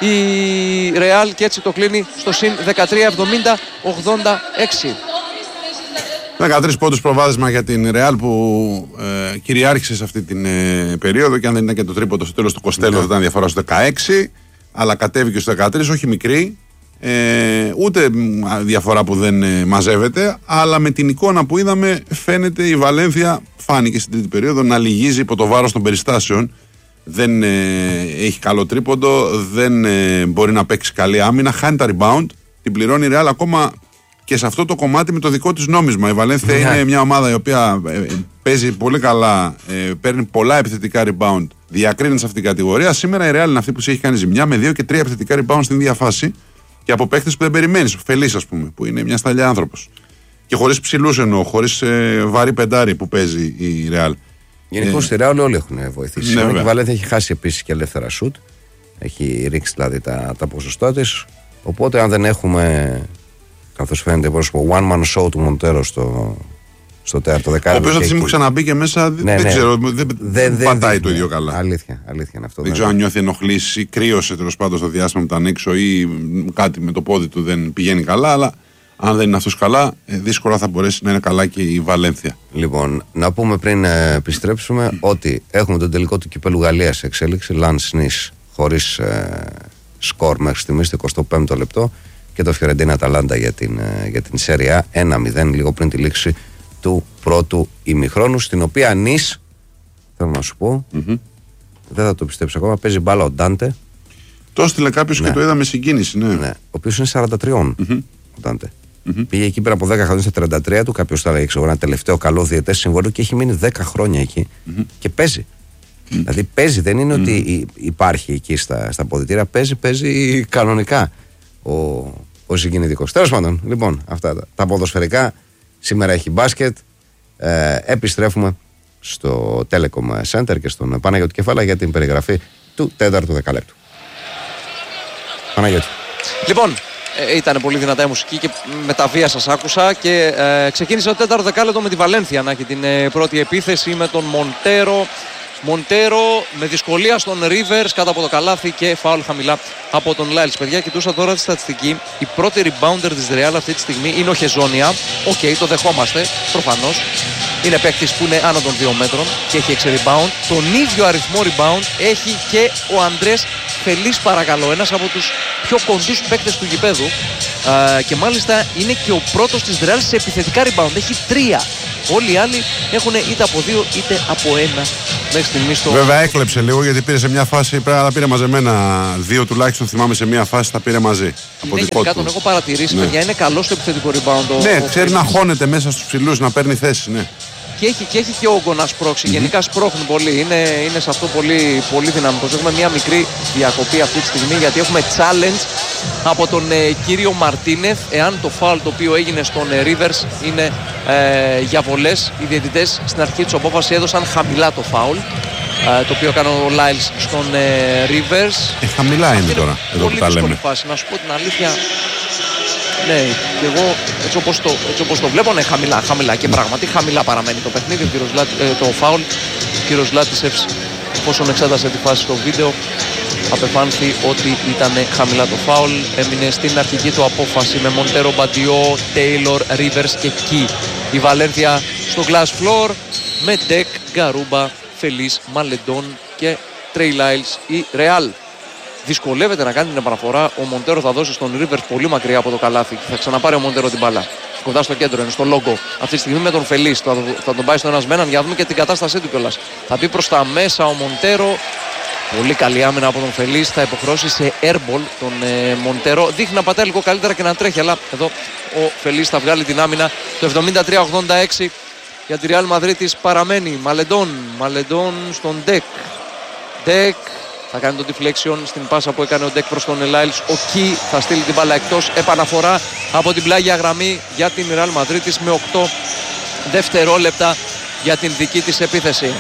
η Ρεάλ και έτσι το κλείνει στο συν δεκατρία εβδομήντα ογδόντα έξι. δεκατρείς πόντους προβάδισμα για την Ρεάλ που ε, κυριάρχησε σε αυτή την ε, περίοδο, και αν δεν ήταν και το τρίποντο στο τέλος του Κοστέλο θα ήταν διαφορά στο δεκαέξι, αλλά κατέβηκε στο δεκατρία, όχι μικρή, ε, ούτε διαφορά που δεν ε, μαζεύεται, αλλά με την εικόνα που είδαμε φαίνεται η Βαλένθια, φάνηκε στην τρίτη περίοδο, να λυγίζει υπό το βάρος των περιστάσεων. Δεν ε, έχει καλό τρίποντο, δεν ε, μπορεί να παίξει καλή άμυνα, χάνει τα rebound, την πληρώνει η Ρεάλ ακόμα και σε αυτό το κομμάτι με το δικό της νόμισμα. Η Βαλένθια yeah. είναι μια ομάδα η οποία ε, παίζει πολύ καλά, ε, παίρνει πολλά επιθετικά rebound, διακρίνεται σε αυτήν την κατηγορία. Σήμερα η Real είναι αυτή που σε έχει κάνει ζημιά με δύο και τρία επιθετικά rebound στην ίδια φάση και από παίκτες που δεν περιμένεις. Ο Φελής, ας πούμε, που είναι μια σταλιά άνθρωπος. Και χωρίς ψηλούς εννοώ, χωρίς ε, βαρύ πεντάρι που παίζει η Real. Γενικώς στη Real όλοι έχουν βοηθήσει. Ναι, η Βαλένθια έχει χάσει επίσης και ελεύθερα σουτ. Έχει ρίξει δηλαδή τα, τα ποσοστά της. Οπότε αν δεν έχουμε, καθώς φαίνεται πρόσωπο, one man show του Μοντέρο στο, στο τέταρτο Ο δεκάλεπτο. οποίος αυτή μου ξαναμπήκε μέσα, ναι, δεν ναι. ξέρω, δεν, δεν, δεν πατάει δεν, το ίδιο καλά. Αλήθεια, αλήθεια είναι αυτό. Δεν ξέρω αν νιώθει ενοχλήσει ή κρύωσε τέλος πάντων στο διάστημα που ήταν έξω ή κάτι με το πόδι του δεν πηγαίνει καλά, αλλά αν δεν είναι αυτός καλά, δύσκολα θα μπορέσει να είναι καλά και η Βαλένθια. Λοιπόν, να πούμε πριν ε, επιστρέψουμε ότι έχουμε τον τελικό του κυπέλου Γαλλίας σε εξέλιξη. Λανς Νις χωρίς ε, σκορ μέχρι στιγμής, το εικοστό πέμπτο λεπτό, και το Φιωρεντίνα Αταλάντα για την, ε, για την Σέρια ένα μηδέν λίγο πριν τη λήξη του πρώτου ημιχρόνου. Στην οποία Νις, θέλω να σου πω, mm-hmm. δεν θα το πιστέψει ακόμα, παίζει μπάλα ο Ντάντε. Το έστειλε κάποιο ναι. και το είδα με συγκίνηση, ναι. ναι. Ο οποίος είναι σαράντα τρία mm-hmm. ο Ντάντε. Mm-hmm. Πήγε εκεί πέρα από δέκα χρόνια στα τριάντα τρία του. Κάποιο θα λέγει ένα τελευταίο καλό διαιτές συμβόλαιο και έχει μείνει δέκα χρόνια εκεί mm-hmm. και παίζει. Mm-hmm. Δηλαδή παίζει, δεν είναι mm-hmm. ότι υπάρχει εκεί στα, στα αποδυτήρια. Παίζει, παίζει κανονικά ο, ο συγκινητικός. Τέλος πάντων, λοιπόν, αυτά τα, τα ποδοσφαιρικά. Σήμερα έχει μπάσκετ. Ε, επιστρέφουμε στο Telecom Center και στον Παναγιώτη Κεφάλα για την περιγραφή του τέταρτου δεκαλέπτου. Παναγιώτη. Λοιπόν, ε, ήταν πολύ δυνατά η μουσική και με τα βία σας άκουσα και ε, ξεκίνησε το τέταρτο δεκάλεπτο με τη Βαλένθια να έχει την ε, πρώτη επίθεση με τον Μοντέρο. Μοντέρο με δυσκολία στον Rivers κάτω από το καλάθι και φάουλ χαμηλά από τον Λάιλς. Παιδιά, κοιτούσα τώρα τη στατιστική. Η πρώτη rebounder της Real αυτή τη στιγμή είναι ο Χεζόνια. Οκ, okay, το δεχόμαστε προφανώς. Είναι παίκτης που είναι άνω των δύο μέτρων και έχει έξι rebound. Τον ίδιο αριθμό rebound έχει και ο Αντρές Φελής, παρακαλώ, ένας από τους πιο κοντούς παίκτες του γηπέδου. Uh, και μάλιστα είναι και ο πρώτος της Real σε επιθετικά rebound. Έχει τρία. Όλοι οι άλλοι έχουν είτε από δύο είτε από ένα μέχρι στιγμής. Στο... Βέβαια έκλεψε λίγο γιατί πήρε σε μια φάση, πρέπει να τα πήρε μαζεμένα. Δύο τουλάχιστον θυμάμαι σε μια φάση τα πήρε μαζί. Από ναι, γενικά τον έχω παρατηρήσει, ναι. παιδιά, είναι καλό στο επιθετικό rebound. Ναι, ο, ξέρει ο... να χώνεται μέσα στους ψηλούς, να παίρνει θέση, ναι. Και έχει, και έχει και όγκο να σπρώξει. Mm-hmm. Γενικά σπρώχνει πολύ. Είναι, είναι σε αυτό πολύ, πολύ δυναμικός. Έχουμε μια μικρή διακοπή αυτή τη στιγμή γιατί έχουμε challenge από τον ε, κύριο Μαρτίνεθ. Εάν το φάουλ το οποίο έγινε στον ε, Rivers είναι ε, για βολές, οι διαιτητές στην αρχή της απόφασης έδωσαν χαμηλά το φάουλ. Ε, το οποίο έκανε ο Λάιλς στον ε, Rivers. Ε, χαμηλά είναι τώρα. Εδώ που τα λέμε. Φάση. Να σου πω την αλήθεια. Ναι, και εγώ έτσι όπως το, έτσι όπως το βλέπω, ναι, χαμηλά, χαμηλά και πράγματι χαμηλά παραμένει το παιχνίδι. Ο κύριος Λάτι, ε, το φάουλ, ο κύριος Λάτισεφς, εφόσον εξέτασε τη φάση στο βίντεο, απεφάνθη ότι ήταν χαμηλά το φάουλ. Έμεινε στην αρχική του απόφαση με Μοντέρο, Μπαντιό, Τέιλορ, Ρίβερς και Κι. Η Βαλένθια στο glass floor με Ντεκ, Γκαρούμπα, Φελής, Μαλεντόν και Τρέι Λάιλς η Ρεάλ. Δυσκολεύεται να κάνει την επαναφορά. Ο Μοντέρο θα δώσει στον Rivers πολύ μακριά από το καλάθι. Θα ξαναπάρει ο Μοντέρο την μπάλα. Κοντά στο κέντρο είναι, στο λόγκο. Αυτή τη στιγμή με τον Φελής. Θα, θα τον πάει στο ένας με έναν για να δούμε και την κατάστασή του κιόλας. Θα μπει προς τα μέσα ο Μοντέρο. Πολύ καλή άμυνα από τον Φελής. Θα υποχρεώσει σε airball τον ε, Μοντέρο. Δείχνει να πατάει λίγο καλύτερα και να τρέχει. Αλλά εδώ ο Φελής θα βγάλει την άμυνα. Το εβδομήντα τρία ογδόντα έξι για τη Real Μαδρίτης παραμένει. Μαλεντόν. Μαλεντόν στον Ντεκ. Ντεκ. Θα κάνει το deflection στην πάσα που έκανε ο Ντεκ προς τον Λάιλς. Ο Κι θα στείλει την μπάλα εκτός. Επαναφορά από την πλάγια γραμμή για την Real Madrid με οκτώ δευτερόλεπτα για την δική της επίθεση.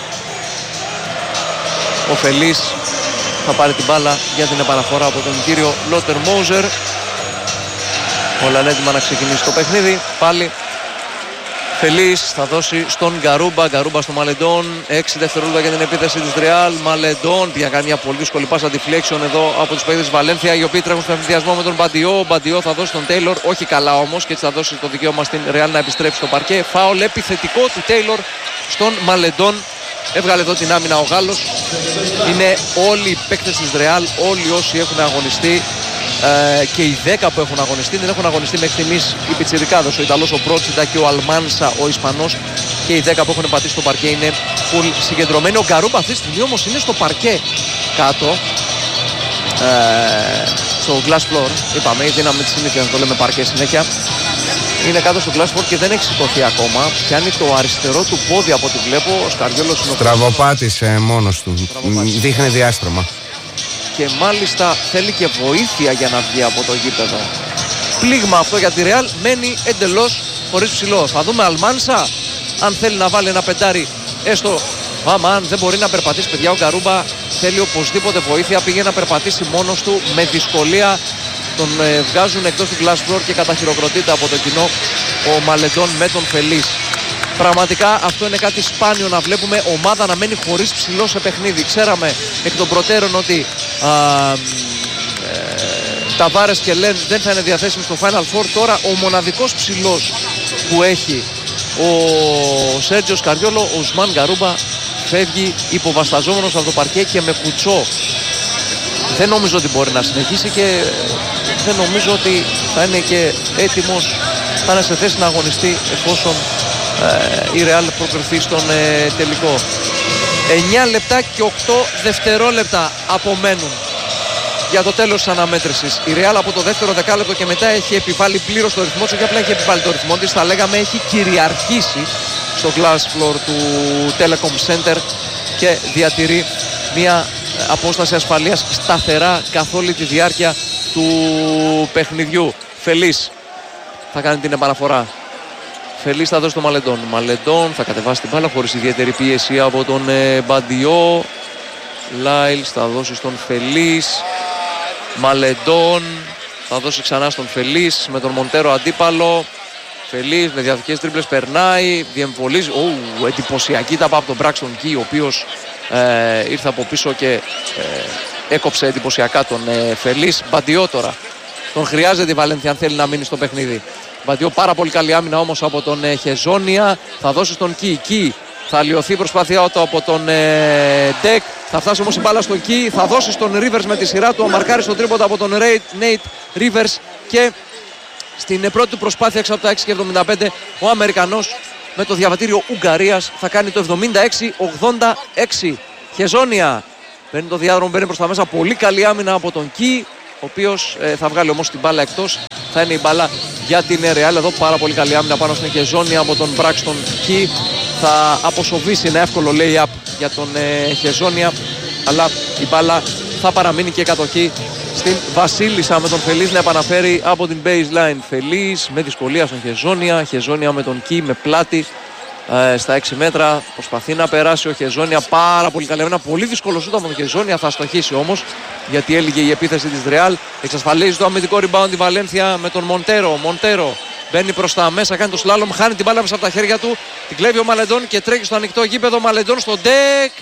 Ο Φελής θα πάρει την μπάλα για την επαναφορά από τον κύριο Λότερ Μόζερ. Όλα είναι έτοιμα να ξεκινήσει το παιχνίδι. Πάλι Φελής θα δώσει στον Γκαρούμπα, Γκαρούμπα στο Μαλεντόν, έξι δευτερόλεπτα για την επίθεση της Ρεάλ. Μαλεντόν πια κάνει μια πολύ δύσκολη πάσα deflection εδώ από τους παίκτες της Βαλένθια, οι οποίοι τρέχουν στον ευθυνδιασμό με τον Μπαντιό. Ο Μπαντιό θα δώσει τον Τέιλορ, όχι καλά όμως, και έτσι θα δώσει το δικαίωμα στην Ρεάλ να επιστρέψει στο παρκέ. Φάουλ επιθετικό του Τέιλορ στον Μαλεντόν. Έβγαλε εδώ την άμυνα ο Γάλλος. Είναι όλοι οι παίκτες της Ρεάλ, όλοι όσοι έχουν αγωνιστεί. Ε, και οι δέκα που έχουν αγωνιστεί δεν έχουν αγωνιστεί μέχρι στιγμής οι πιτσιρικάδες. Ο Ιταλός, ο Πρότσιντα και ο Αλμάνσα, ο Ισπανός, και οι δέκα που έχουν πατήσει στο παρκέ είναι full συγκεντρωμένοι. Ο Γκαρούμπα αυτή τη στιγμή όμως είναι στο παρκέ κάτω, ε, στο glass floor. Είπαμε, η δύναμη της συνήθειας να το λέμε παρκέ συνέχεια. Είναι κάτω στο glass floor και δεν έχει σηκωθεί ακόμα. Πιάνει το αριστερό του πόδι από ό,τι βλέπω. Ο Σκαριόλος είναι ο Τραβοπάτησε μόνος του. Δείχνει διάστρωμα. Και μάλιστα θέλει και βοήθεια για να βγει από το γήπεδο. Πλήγμα αυτό για τη Real, μένει εντελώς χωρίς ψηλό. Θα δούμε Αλμάνσα αν θέλει να βάλει ένα πεντάρι, έστω. Άμα αν δεν μπορεί να περπατήσει, παιδιά, ο Γκαρούμπα θέλει οπωσδήποτε βοήθεια. Πήγε να περπατήσει μόνος του με δυσκολία. Τον ε, βγάζουν εκτός του glass floor και καταχειροκροτείται από το κοινό ο Μαλεντόν με τον Φελής. Πραγματικά αυτό είναι κάτι σπάνιο να βλέπουμε ομάδα να μένει χωρίς ψηλό σε παιχνίδι. Ξέραμε εκ των προτέρων ότι α, ε, Ταβάρες και Λεν δεν θα είναι διαθέσιμοι στο Final Four. Τώρα ο μοναδικός ψηλός που έχει ο Σέρτζιο Καριόλο, ο Ουσμάν Γκαρούμπα, φεύγει υποβασταζόμενος από το παρκέ και με κουτσό. Δεν νομίζω ότι μπορεί να συνεχίσει και δεν νομίζω ότι θα είναι και έτοιμος, θα είναι σε θέση να αγωνιστεί εφόσον ε, η Real προκριθεί στον ε, τελικό. εννιά λεπτά και οκτώ δευτερόλεπτα απομένουν για το τέλος της αναμέτρησης. Η Real από το δεύτερο δεκάλεπτο και μετά έχει επιβάλει πλήρως το ρυθμό της, όχι απλά έχει επιβάλει το ρυθμό της, θα λέγαμε έχει κυριαρχήσει στο glass floor του Telecom Center και διατηρεί μια απόσταση ασφαλείας σταθερά καθ' όλη τη διάρκεια του παιχνιδιού. Φελής θα κάνει την επαναφορά. Φελής θα δώσει το Μαλεντόν. Μαλεντόν θα κατεβάσει την μπάλα χωρίς ιδιαίτερη πίεση από τον ε, Μπαντιό. Λάιλς θα δώσει στον Φελής. Μαλεντόν θα δώσει ξανά στον Φελής με τον Μοντέρο αντίπαλο. Φελής με διαδικές τρίπλες περνάει, διεμβολίζει. Ου, εντυπωσιακή τάπα από τον Μπράξτον Κι, ο οποίος ε, ήρθε από πίσω και ε, έκοψε εντυπωσιακά τον ε, Φελής. Μπαντιό τώρα. Τον χρειάζεται η Βαλένθια αν θέλει να μείνει στο παιχνίδι. Μπαντιό πάρα πολύ καλή άμυνα όμως από τον ε, Χεζόνια. Θα δώσει στον Κι. Κι θα λιωθεί η προσπάθειά του από τον ε, Ντεκ. Θα φτάσει όμως η μπάλα στον Κι. Θα δώσει στον Ρίβερς με τη σειρά του. Αμαρκάρει στον τρίποντα από τον Νέιτ Ρίβερς και στην πρώτη του προσπάθεια έξω από τα έξι και εβδομήντα πέντε ο Αμερικανός με το διαβατήριο Ουγγαρίας θα κάνει το εβδομήντα έξι ογδόντα έξι. Χεζόνια παίρνει το διάδρομο, μπαίνει προς τα μέσα. Πολύ καλή άμυνα από τον Κι, ο οποίος ε, θα βγάλει όμως την μπάλα εκτός. Θα είναι η μπάλα για την Real. Εδώ πάρα πολύ καλή άμυνα πάνω στην Χεζόνια από τον Μπράξτον Κι. Θα αποσοβήσει ένα εύκολο lay-up για τον ε, Χεζόνια, αλλά η μπάλα θα παραμείνει και κατοχή στην Βασίλισσα με τον Φελής να επαναφέρει από την baseline. Φελής με δυσκολία στον Χεζόνια. Χεζόνια με τον Κι με πλάτη ε, στα έξι μέτρα. Προσπαθεί να περάσει ο Χεζόνια. Πάρα πολύ καλή. Ένα πολύ δύσκολο σούτ από τον Χεζόνια. Θα στοχίσει όμως γιατί έλυγε η επίθεση της Real. Εξασφαλίζει το αμυντικό rebound η Βαλένθια με τον Μοντέρο. Μοντέρο μπαίνει προς τα μέσα, κάνει το σλάλομ, χάνει την μπάλα μέσα από τα χέρια του. Την κλέβει ο Μαλεντόν και τρέχει στο ανοιχτό γήπεδο. Μαλεντόν στο Ντεκ.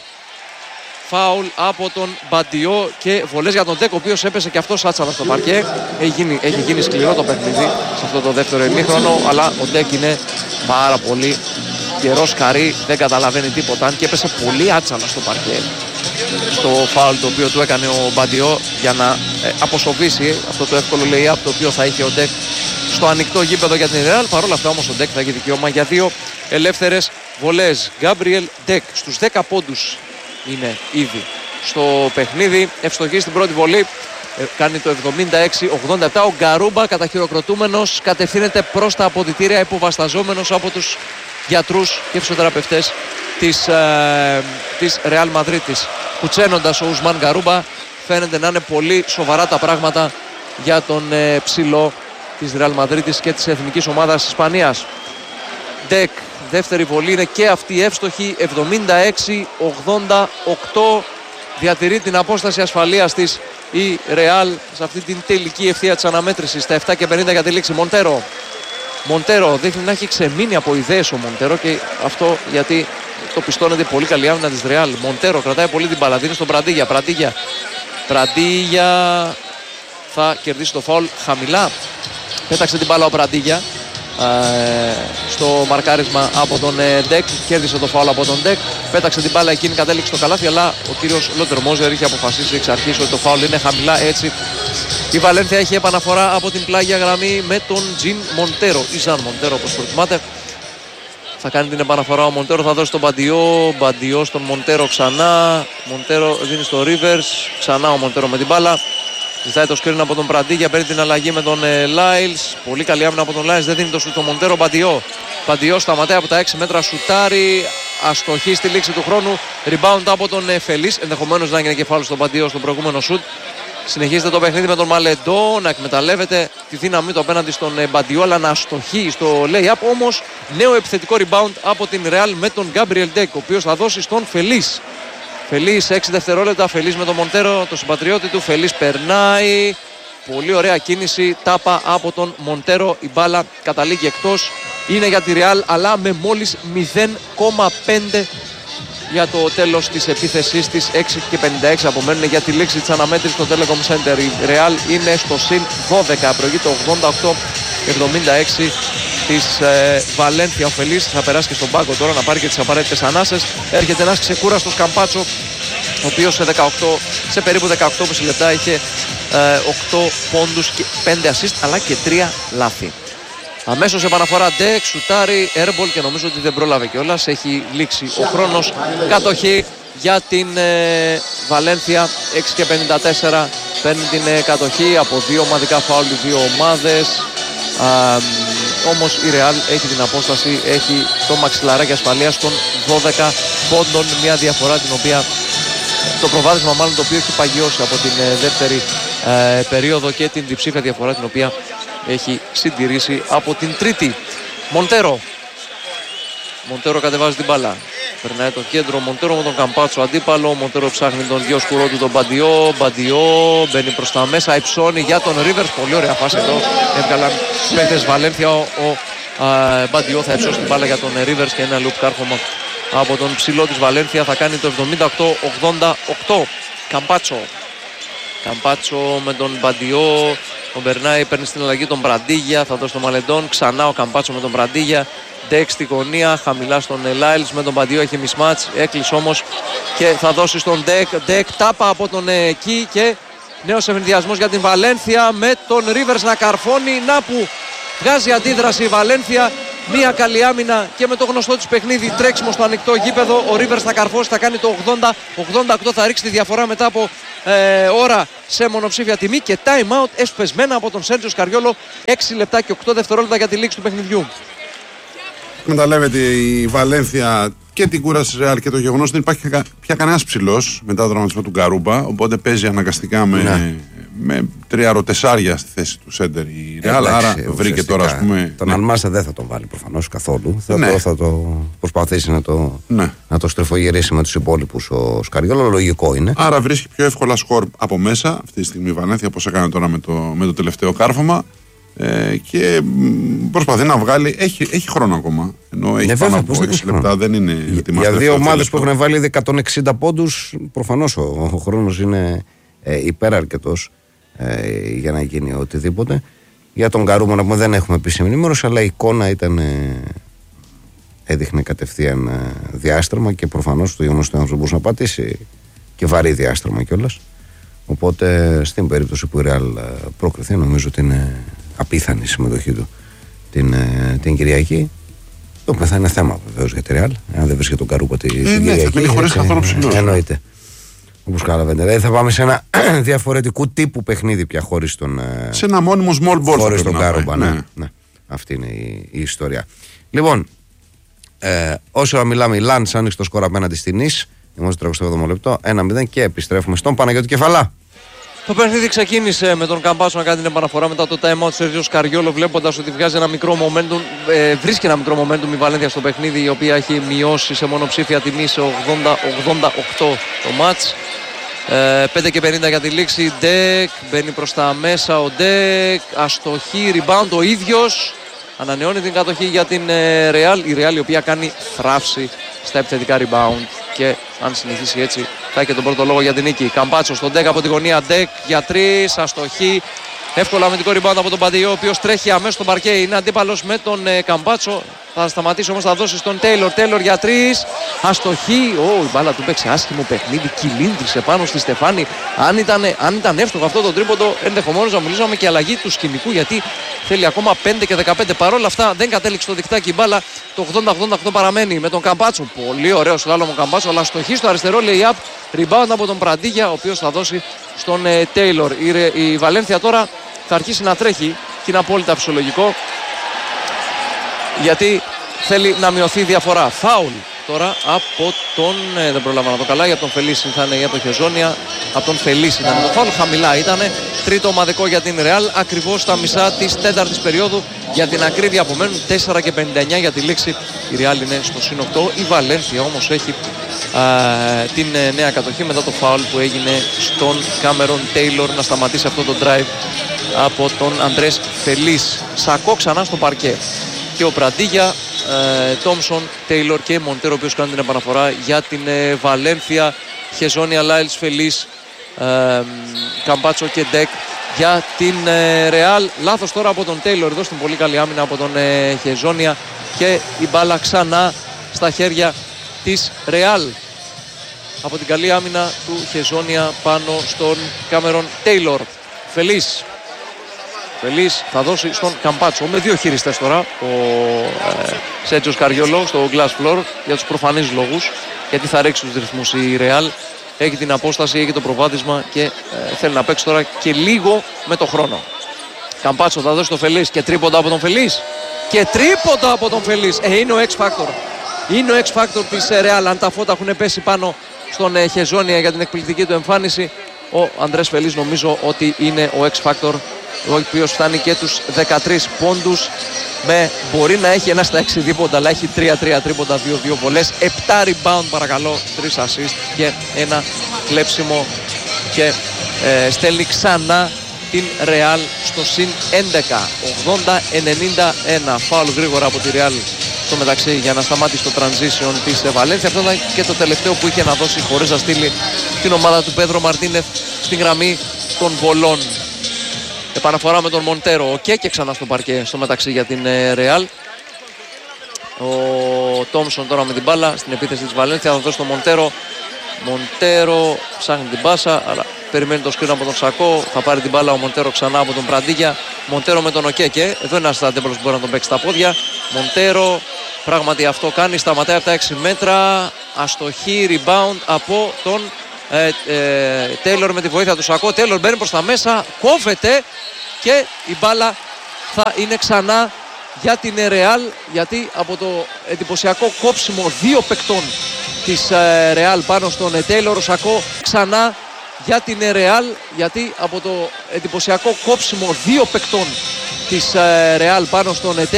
Φάουλ από τον Μπαντιό και βολές για τον Ντεκ, ο οποίος έπεσε και αυτός άτσαλα στο παρκέ. Έχει γίνει, έχει γίνει σκληρό το παιχνίδι σε αυτό το δεύτερο ημίχρονο, αλλά ο Ντεκ είναι πάρα πολύ καιρός χαρί, δεν καταλαβαίνει τίποτα. Αν και έπεσε πολύ άτσαλα στο παρκέ στο φάουλ το οποίο του έκανε ο Μπαντιό για να ε, αποσοβήσει αυτό το εύκολο lay-up το οποίο θα είχε ο Ντεκ στο ανοιχτό γήπεδο για την Real. Παρ' όλα αυτά όμως ο Ντεκ θα έχει δικαίωμα για δύο ελεύθερες βολές. Γκάμπριελ Ντεκ στους δέκα πόντους είναι ήδη στο παιχνίδι. Ευστοχή στην πρώτη βολή. Ε, κάνει το εβδομήντα έξι ογδόντα επτά. Ο Γκαρούμπα καταχειροκροτούμενος κατευθύνεται προς τα αποδυτήρια υποβασταζόμενος από τους γιατρούς και φυσιοθεραπευτές της, ε, της Real Madrid. Κουτσένοντας ο Ουσμάν Γκαρούμπα. Φαίνεται να είναι πολύ σοβαρά τα πράγματα για τον ε, ψηλό της Real Madrid και της εθνικής ομάδας της Ισπανίας. Ντεκ, δεύτερη βολή είναι και αυτή εύστοχη. Εβδομήντα έξι ογδόντα οκτώ. Διατηρεί την απόσταση ασφαλείας της η Real σε αυτή την τελική ευθεία της αναμέτρησης. Στα επτά και πενήντα για τη λήξη. Μοντέρο. Μοντέρο δείχνει να έχει ξεμείνει από ιδέες ο Μοντέρο και αυτό γιατί το πιστώνεται πολύ καλή άμυνα της Real. Μοντέρο κρατάει πολύ την μπάλα, δίνει στον Πραντίγια. Πραντίγια. Πραντίγια θα κερδίσει το φάουλ χαμηλά. Πέταξε την μπάλα ο Πραντίγια ε, στο μαρκάρισμα από τον ε, Ντεκ. Κέρδισε το φάουλ από τον Ντεκ. Πέταξε την μπάλα εκείνη, κατέληξε στο καλάθι, αλλά ο κύριος Λοντερμόζερ είχε αποφασίσει εξ αρχής ότι το φάουλ είναι χαμηλά. Έτσι η Βαλένθια έχει επαναφορά από την πλάγια γραμμή με τον Τζιν Μοντέρο ή Ζαν Μοντέρο όπως προτιμάτε. Θα κάνει την επαναφορά ο Μοντέρο, θα δώσει τον Μπαντιό. Μπαντιό στον Μοντέρο ξανά. Μοντέρο δίνει στο Ρίβερς. Ξανά ο Μοντέρο με την μπάλα. Ζητάει το σκριν από τον Πραντίγια, παίρνει την αλλαγή με τον ε, Λάιλς. Πολύ καλή άμυνα από τον Λάιλς, δεν δίνει το σουτ. Το Μοντέρο. Μπαντιό. Μπαντιό σταματάει από τα έξι μέτρα, σουτάρει. Αστοχή στη λήξη του χρόνου. Rebound από τον ε, Φελής. Ενδεχομένως να έγινε και φάουλ στον Μπαντιό στον προηγούμενο σουτ. Συνεχίζεται το παιχνίδι με τον Μαλεντό να εκμεταλλεύεται τη δύναμή του απέναντι στον ε, Μπαντιό, αλλά να αστοχεί στο lay-up. Όμως νέο επιθετικό rebound από την Real με τον Γκάμπριελ Ντεκ, ο οποίος θα δώσει στον Φελής. Φελής έξι δευτερόλεπτα. Φελής με τον Μοντέρο, το συμπατριώτη του. Φελής περνάει. Πολύ ωραία κίνηση, τάπα από τον Μοντέρο. Η μπάλα καταλήγει εκτός. Είναι για τη Real, αλλά με μόλις μηδέν κόμμα πέντε για το τέλος της επίθεσής της. Έξι και πενήντα έξι απομένουν για τη λήξη της αναμέτρησης στο Telecom Center. Η Real είναι στο συν δώδεκα, προηγείται ογδόντα οκτώ εβδομήντα έξι της ε, Βαλένθια. Ο Φελής θα περάσει και στον πάγκο τώρα να πάρει και τις απαραίτητες ανάσες. Έρχεται ένας ξεκούραστος Καμπάτσο, ο οποίος σε, δεκαοκτώ, σε περίπου δεκαοκτώ λεπτά είχε ε, οκτώ πόντους και πέντε assist, αλλά και τρία λάθη. Αμέσως επαναφορά Ντεκ, σουτάρει, airball και νομίζω ότι δεν πρόλαβε κιόλας. Έχει λήξει ο χρόνος. Κατοχή για την ε, Βαλένθια. Έξι και πενήντα τέσσερα παίρνει την ε, κατοχή από δύο ομαδικά φάουλ, δύο ομάδες. Α, όμως η Real έχει την απόσταση, έχει το μαξιλαράκι ασφαλείας των δώδεκα πόντων. Μια διαφορά την οποία, το προβάδισμα μάλλον το οποίο έχει παγιώσει από την ε, δεύτερη ε, περίοδο και την διψήφια διαφορά την οποία έχει συντηρήσει από την τρίτη. Μοντέρο. Μοντέρο κατεβάζει την μπάλα. Περνάει το κέντρο. Μοντέρο με τον Καμπάτσο αντίπαλο. Μοντέρο ψάχνει τον δυο σκουρό του τον Μπαντιό. Μπαντιό μπαίνει προς τα μέσα. Υψώνει για τον Ρίβερς. Πολύ ωραία φάση εδώ. Έβγαλαν παίκτες Βαλένθια. Ο, ο α, Μπαντιό θα υψώσει την μπάλα για τον Ρίβερς και ένα λουπ κάρφωμα από τον ψηλό της Βαλένθια. Θα κάνει το εβδομήντα οκτώ ογδόντα οκτώ. Καμπάτσο. Καμπάτσο με τον Μπαντιό. Ο Μπερνάι παίρνει στην αλλαγή τον Μπραντίγια. Θα δώσει τον Μαλεντόν. Ξανά ο Καμπάτσο με τον Μπραντίγια. Ντεκ στη γωνία. Χαμηλά στον Λάιλς. Με τον Μπαντιό έχει μισμάτς. Έκλεισε όμως και θα δώσει στον Ντεκ. Ντεκ τάπα από τον εκεί. Και νέος ευνηδιασμός για την Βαλένθια. Με τον Ρίβερς να καρφώνει. Να που βγάζει αντίδραση η Βαλένθια. Μία καλή άμυνα και με το γνωστό της παιχνίδι τρέξιμο στο ανοιχτό γήπεδο. Ο Ρίβερς θα καρφώσει. Θα κάνει το ογδόντα ογδόντα οκτώ. Θα ρίξει τη διαφορά μετά από ε, ώρα σε μονοψήφια τιμή. Και time out εσπεσμένα από τον Σέρτζιο Σκαριόλο. έξι λεπτά και οκτώ δευτερόλεπτα για τη λήξη του παιχνιδιού. Εκμεταλλεύεται η Βαλένθια και την κούραση της Real και το γεγονός ότι δεν υπάρχει πια κανένας ψηλός μετά τον τραυματισμό του Γκαρούμπα. Οπότε παίζει αναγκαστικά με, ναι. με τρία ροτεσάρια στη θέση του σέντερ η Real. Άρα βρήκε τώρα, ας πούμε. Τον ναι. Αλμάσα δεν θα τον βάλει προφανώς καθόλου. Θα, ναι. το, θα το προσπαθήσει να το, ναι. να το στρεφογυρίσει με τους υπόλοιπους ο Σκαριόλο. Λογικό είναι. Άρα βρίσκει πιο εύκολα σκορ από μέσα αυτή τη στιγμή η Βαλένθια, όπως έκανε τώρα με το, με το τελευταίο κάρφωμα. Ε, και προσπαθεί να βγάλει. Έχει, έχει χρόνο ακόμα. Ενώ έχει ναι, πάνω βέβαια, από έξι λεπτά, δεν είναι ετοιμασμένο. Για δύο ομάδες που έχουν βάλει ήδη εκατόν εξήντα πόντους, προφανώς ο, ο χρόνος είναι ε, υπεραρκετός ε, για να γίνει οτιδήποτε. Για τον Γκαρούμπα να πούμε δεν έχουμε επίσημη ενημέρωση, αλλά η εικόνα ήταν. Ε, έδειχνε κατευθείαν ε, διάστρεμα και προφανώς το γεγονός ότι δεν μπορούσε να πατήσει και βαρύ διάστρεμα κιόλας. Οπότε στην περίπτωση που η Real πρόκριθε, νομίζω ότι είναι απίθανη η συμμετοχή του την, την Κυριακή. Το οποίο θα είναι θέμα βεβαίως για τη Real. Αν δεν βρίσκεται τον Γκαρούμπα τη ε, ναι, Κυριακή. Θα χωρίς καθόλου ψηλός. Εννοείται. Όπως καταλαβαίνετε. Δηλαδή θα πάμε σε ένα διαφορετικού τύπου παιχνίδι πια χωρίς τον. Σε ένα μόνιμο small ball. Χωρίς τον Γκαρούμπα. Ναι. Ναι. Ναι. Αυτή είναι η, η ιστορία. Λοιπόν, ε, όσο μιλάμε, η Λαντς άνοιξε το σκορ απέναντι στην Νις. Είμαστε τριακοστό έβδομο λεπτό, ένα μηδέν και επιστρέφουμε στον Παναγιώτη Κεφαλά. Το παιχνίδι ξεκίνησε με τον Καμπάτσο να κάνει την επαναφορά μετά το time out του Σέρτζιο Σκαριόλο, βλέποντας ότι βγάζει ένα μικρό momentum, ε, βρίσκει ένα μικρό momentum η Βαλένθια στο παιχνίδι, η οποία έχει μειώσει σε μονοψήφια τιμή σε ογδόντα ογδόντα οκτώ το μάτς. Ε, πέντε και πενήντα για τη λήξη. Ντεκ μπαίνει προς τα μέσα. Ο Ντεκ αστοχή, rebound ο ίδιος. Ανανεώνει την κατοχή για την ε, Real. Η Real η οποία κάνει θράψη στα επιθετικά rebound. Και αν συνεχίσει έτσι θα έχει και τον πρώτο λόγο για την νίκη. Καμπάτσο στον Ντεκ από τη γωνία. Ντεκ για τρεις. Αστοχή. Εύκολο αμυντικό rebound από τον Παντιό, ο οποίος τρέχει αμέσως στον παρκέ. Είναι αντίπαλος με τον ε, Καμπάτσο. Θα σταματήσει όμως, θα δώσει στον Τέιλορ. Τέιλορ για τρεις. Αστοχή. Ω, η μπάλα του παίξει άσχημο παιχνίδι. Κυλίντρισε πάνω στη Στεφάνη. Αν ήταν, αν ήταν εύστοχο αυτό το τρίποντο, ενδεχομένως να μιλήσουμε και αλλαγή του σκηνικού, γιατί θέλει ακόμα πέντε και δεκαπέντε. Παρ' όλα αυτά δεν κατέληξε το δικτάκι η μπάλα. Το ογδόντα ογδόντα οκτώ παραμένει με τον Καμπάτσο. Πολύ ωραίο σλάλομο Καμπάτσο, αλλά αστοχή στο αριστερό lay-up. Rebound από τον Πραντίγια, ο οποίος θα δώσει στον Τέιλορ. Η, η Βαλένθια τώρα θα αρχίσει να τρέχει και είναι απόλυτα φυσιολογικό, γιατί θέλει να μειωθεί η διαφορά. Φάουλ τώρα από τον, ε, δεν προλάβα να το καλά, για τον Φελίσι θα είναι η άτοχη ζώνια. Από τον Φελίσι ήταν το φάουλ, χαμηλά ήταν. Τρίτο ομαδικό για την Real, ακριβώς στα μισά της τέταρτης περίοδου. Για την ακρίβεια απομένουν τέσσερα και πενήντα εννιά για τη λήξη. Η Real είναι στο συν οκτώ. Η Βαλένθια όμως έχει α, την νέα κατοχή μετά το φάουλ που έγινε στον Κάμερον Τέιλορ να σταματήσει αυτό το drive από τον Αντρές Φελής. Σακό ξανά στο παρκέ. Και ο Πραντίγια, Τόμσον, Τέιλορ και Μοντέρο, ο οποίος κάνει την επαναφορά για την ε, Βαλένθια. Χεζόνια, Λάιλς, Φελής, ε, Καμπάτσο και Ντεκ για την Ρεάλ. Ε, Λάθος τώρα από τον Τέιλορ εδώ στην πολύ καλή άμυνα από τον ε, Χεζόνια και η μπάλα ξανά στα χέρια της Ρεάλ. Από την καλή άμυνα του Χεζόνια πάνω στον Κάμερον Τέιλορ. Φελής. Φελής θα δώσει στον Καμπάτσο με δύο χειριστές τώρα. Ο ε, Σέτζος Καριόλο στο glass floor για τους προφανείς λόγους. Γιατί θα ρίξει τους ρυθμούς η Ρεάλ. Έχει την απόσταση, έχει το προβάδισμα και ε, θέλει να παίξει τώρα και λίγο με το χρόνο. Καμπάτσο θα δώσει το Φελής και τρίποντα από τον Φελής. Και τρίποντα από τον Φελής. Ε, είναι ο X Factor. Είναι ο X Factor της Ρεάλ. Αν τα φώτα έχουν πέσει πάνω στον ε, Χεζόνια για την εκπληκτική του εμφάνιση, ο Ανδρές Φελής νομίζω ότι είναι ο X Factor, ο οποίος φτάνει και τους δεκατρείς πόντους. Με, μπορεί να έχει ένα στα έξι δίποντα, αλλά έχει τρία τρία τρίποντα, δύο δύο βολές, επτά rebound παρακαλώ, τρία assist και ένα κλέψιμο και ε, στέλνει ξανά την Real στο συν έντεκα, ογδόντα ενενήντα ένα. Φάουλ γρήγορα από τη Real στο μεταξύ για να σταμάτησε το transition της Βαλένθια. Αυτό ήταν και το τελευταίο που είχε να δώσει χωρίς να στείλει την ομάδα του Πέδρο Μαρτίνεθ στην γραμμή των βολών. Επαναφορά με τον Μοντέρο. Ο Κέκε ξανά στο παρκέ στο μεταξύ για την Ρεάλ. Ο Τόμσον τώρα με την μπάλα στην επίθεση της Βαλένθια. Θα δώσει τον Μοντέρο. Μοντέρο ψάχνει την πάσα, αλλά περιμένει το σκριν από τον Σακό. Θα πάρει την μπάλα ο Μοντέρο ξανά από τον Πραντίγια. Μοντέρο με τον Οκέκε. Εδώ είναι ένας αντίπαλος που μπορεί να τον παίξει στα πόδια. Μοντέρο πράγματι αυτό κάνει. Σταματάει από τα έξι μέτρα. Αστοχή rebound από τον Ε, ε, Τέιλορ με τη βοήθεια του Σακό. Τέιλορ μπαίνει προς τα μέσα, κόβεται και η μπάλα θα είναι ξανά για την Ρεάλ, γιατί από το εντυπωσιακό κόψιμο δύο παικτών της ε, Ρεάλ πάνω στον Τέιλορ, ο Σακό ξανά για την Ρεάλ, γιατί από το εντυπωσιακό κόψιμο δύο παικτών της ε, Ρεάλ πάνω στον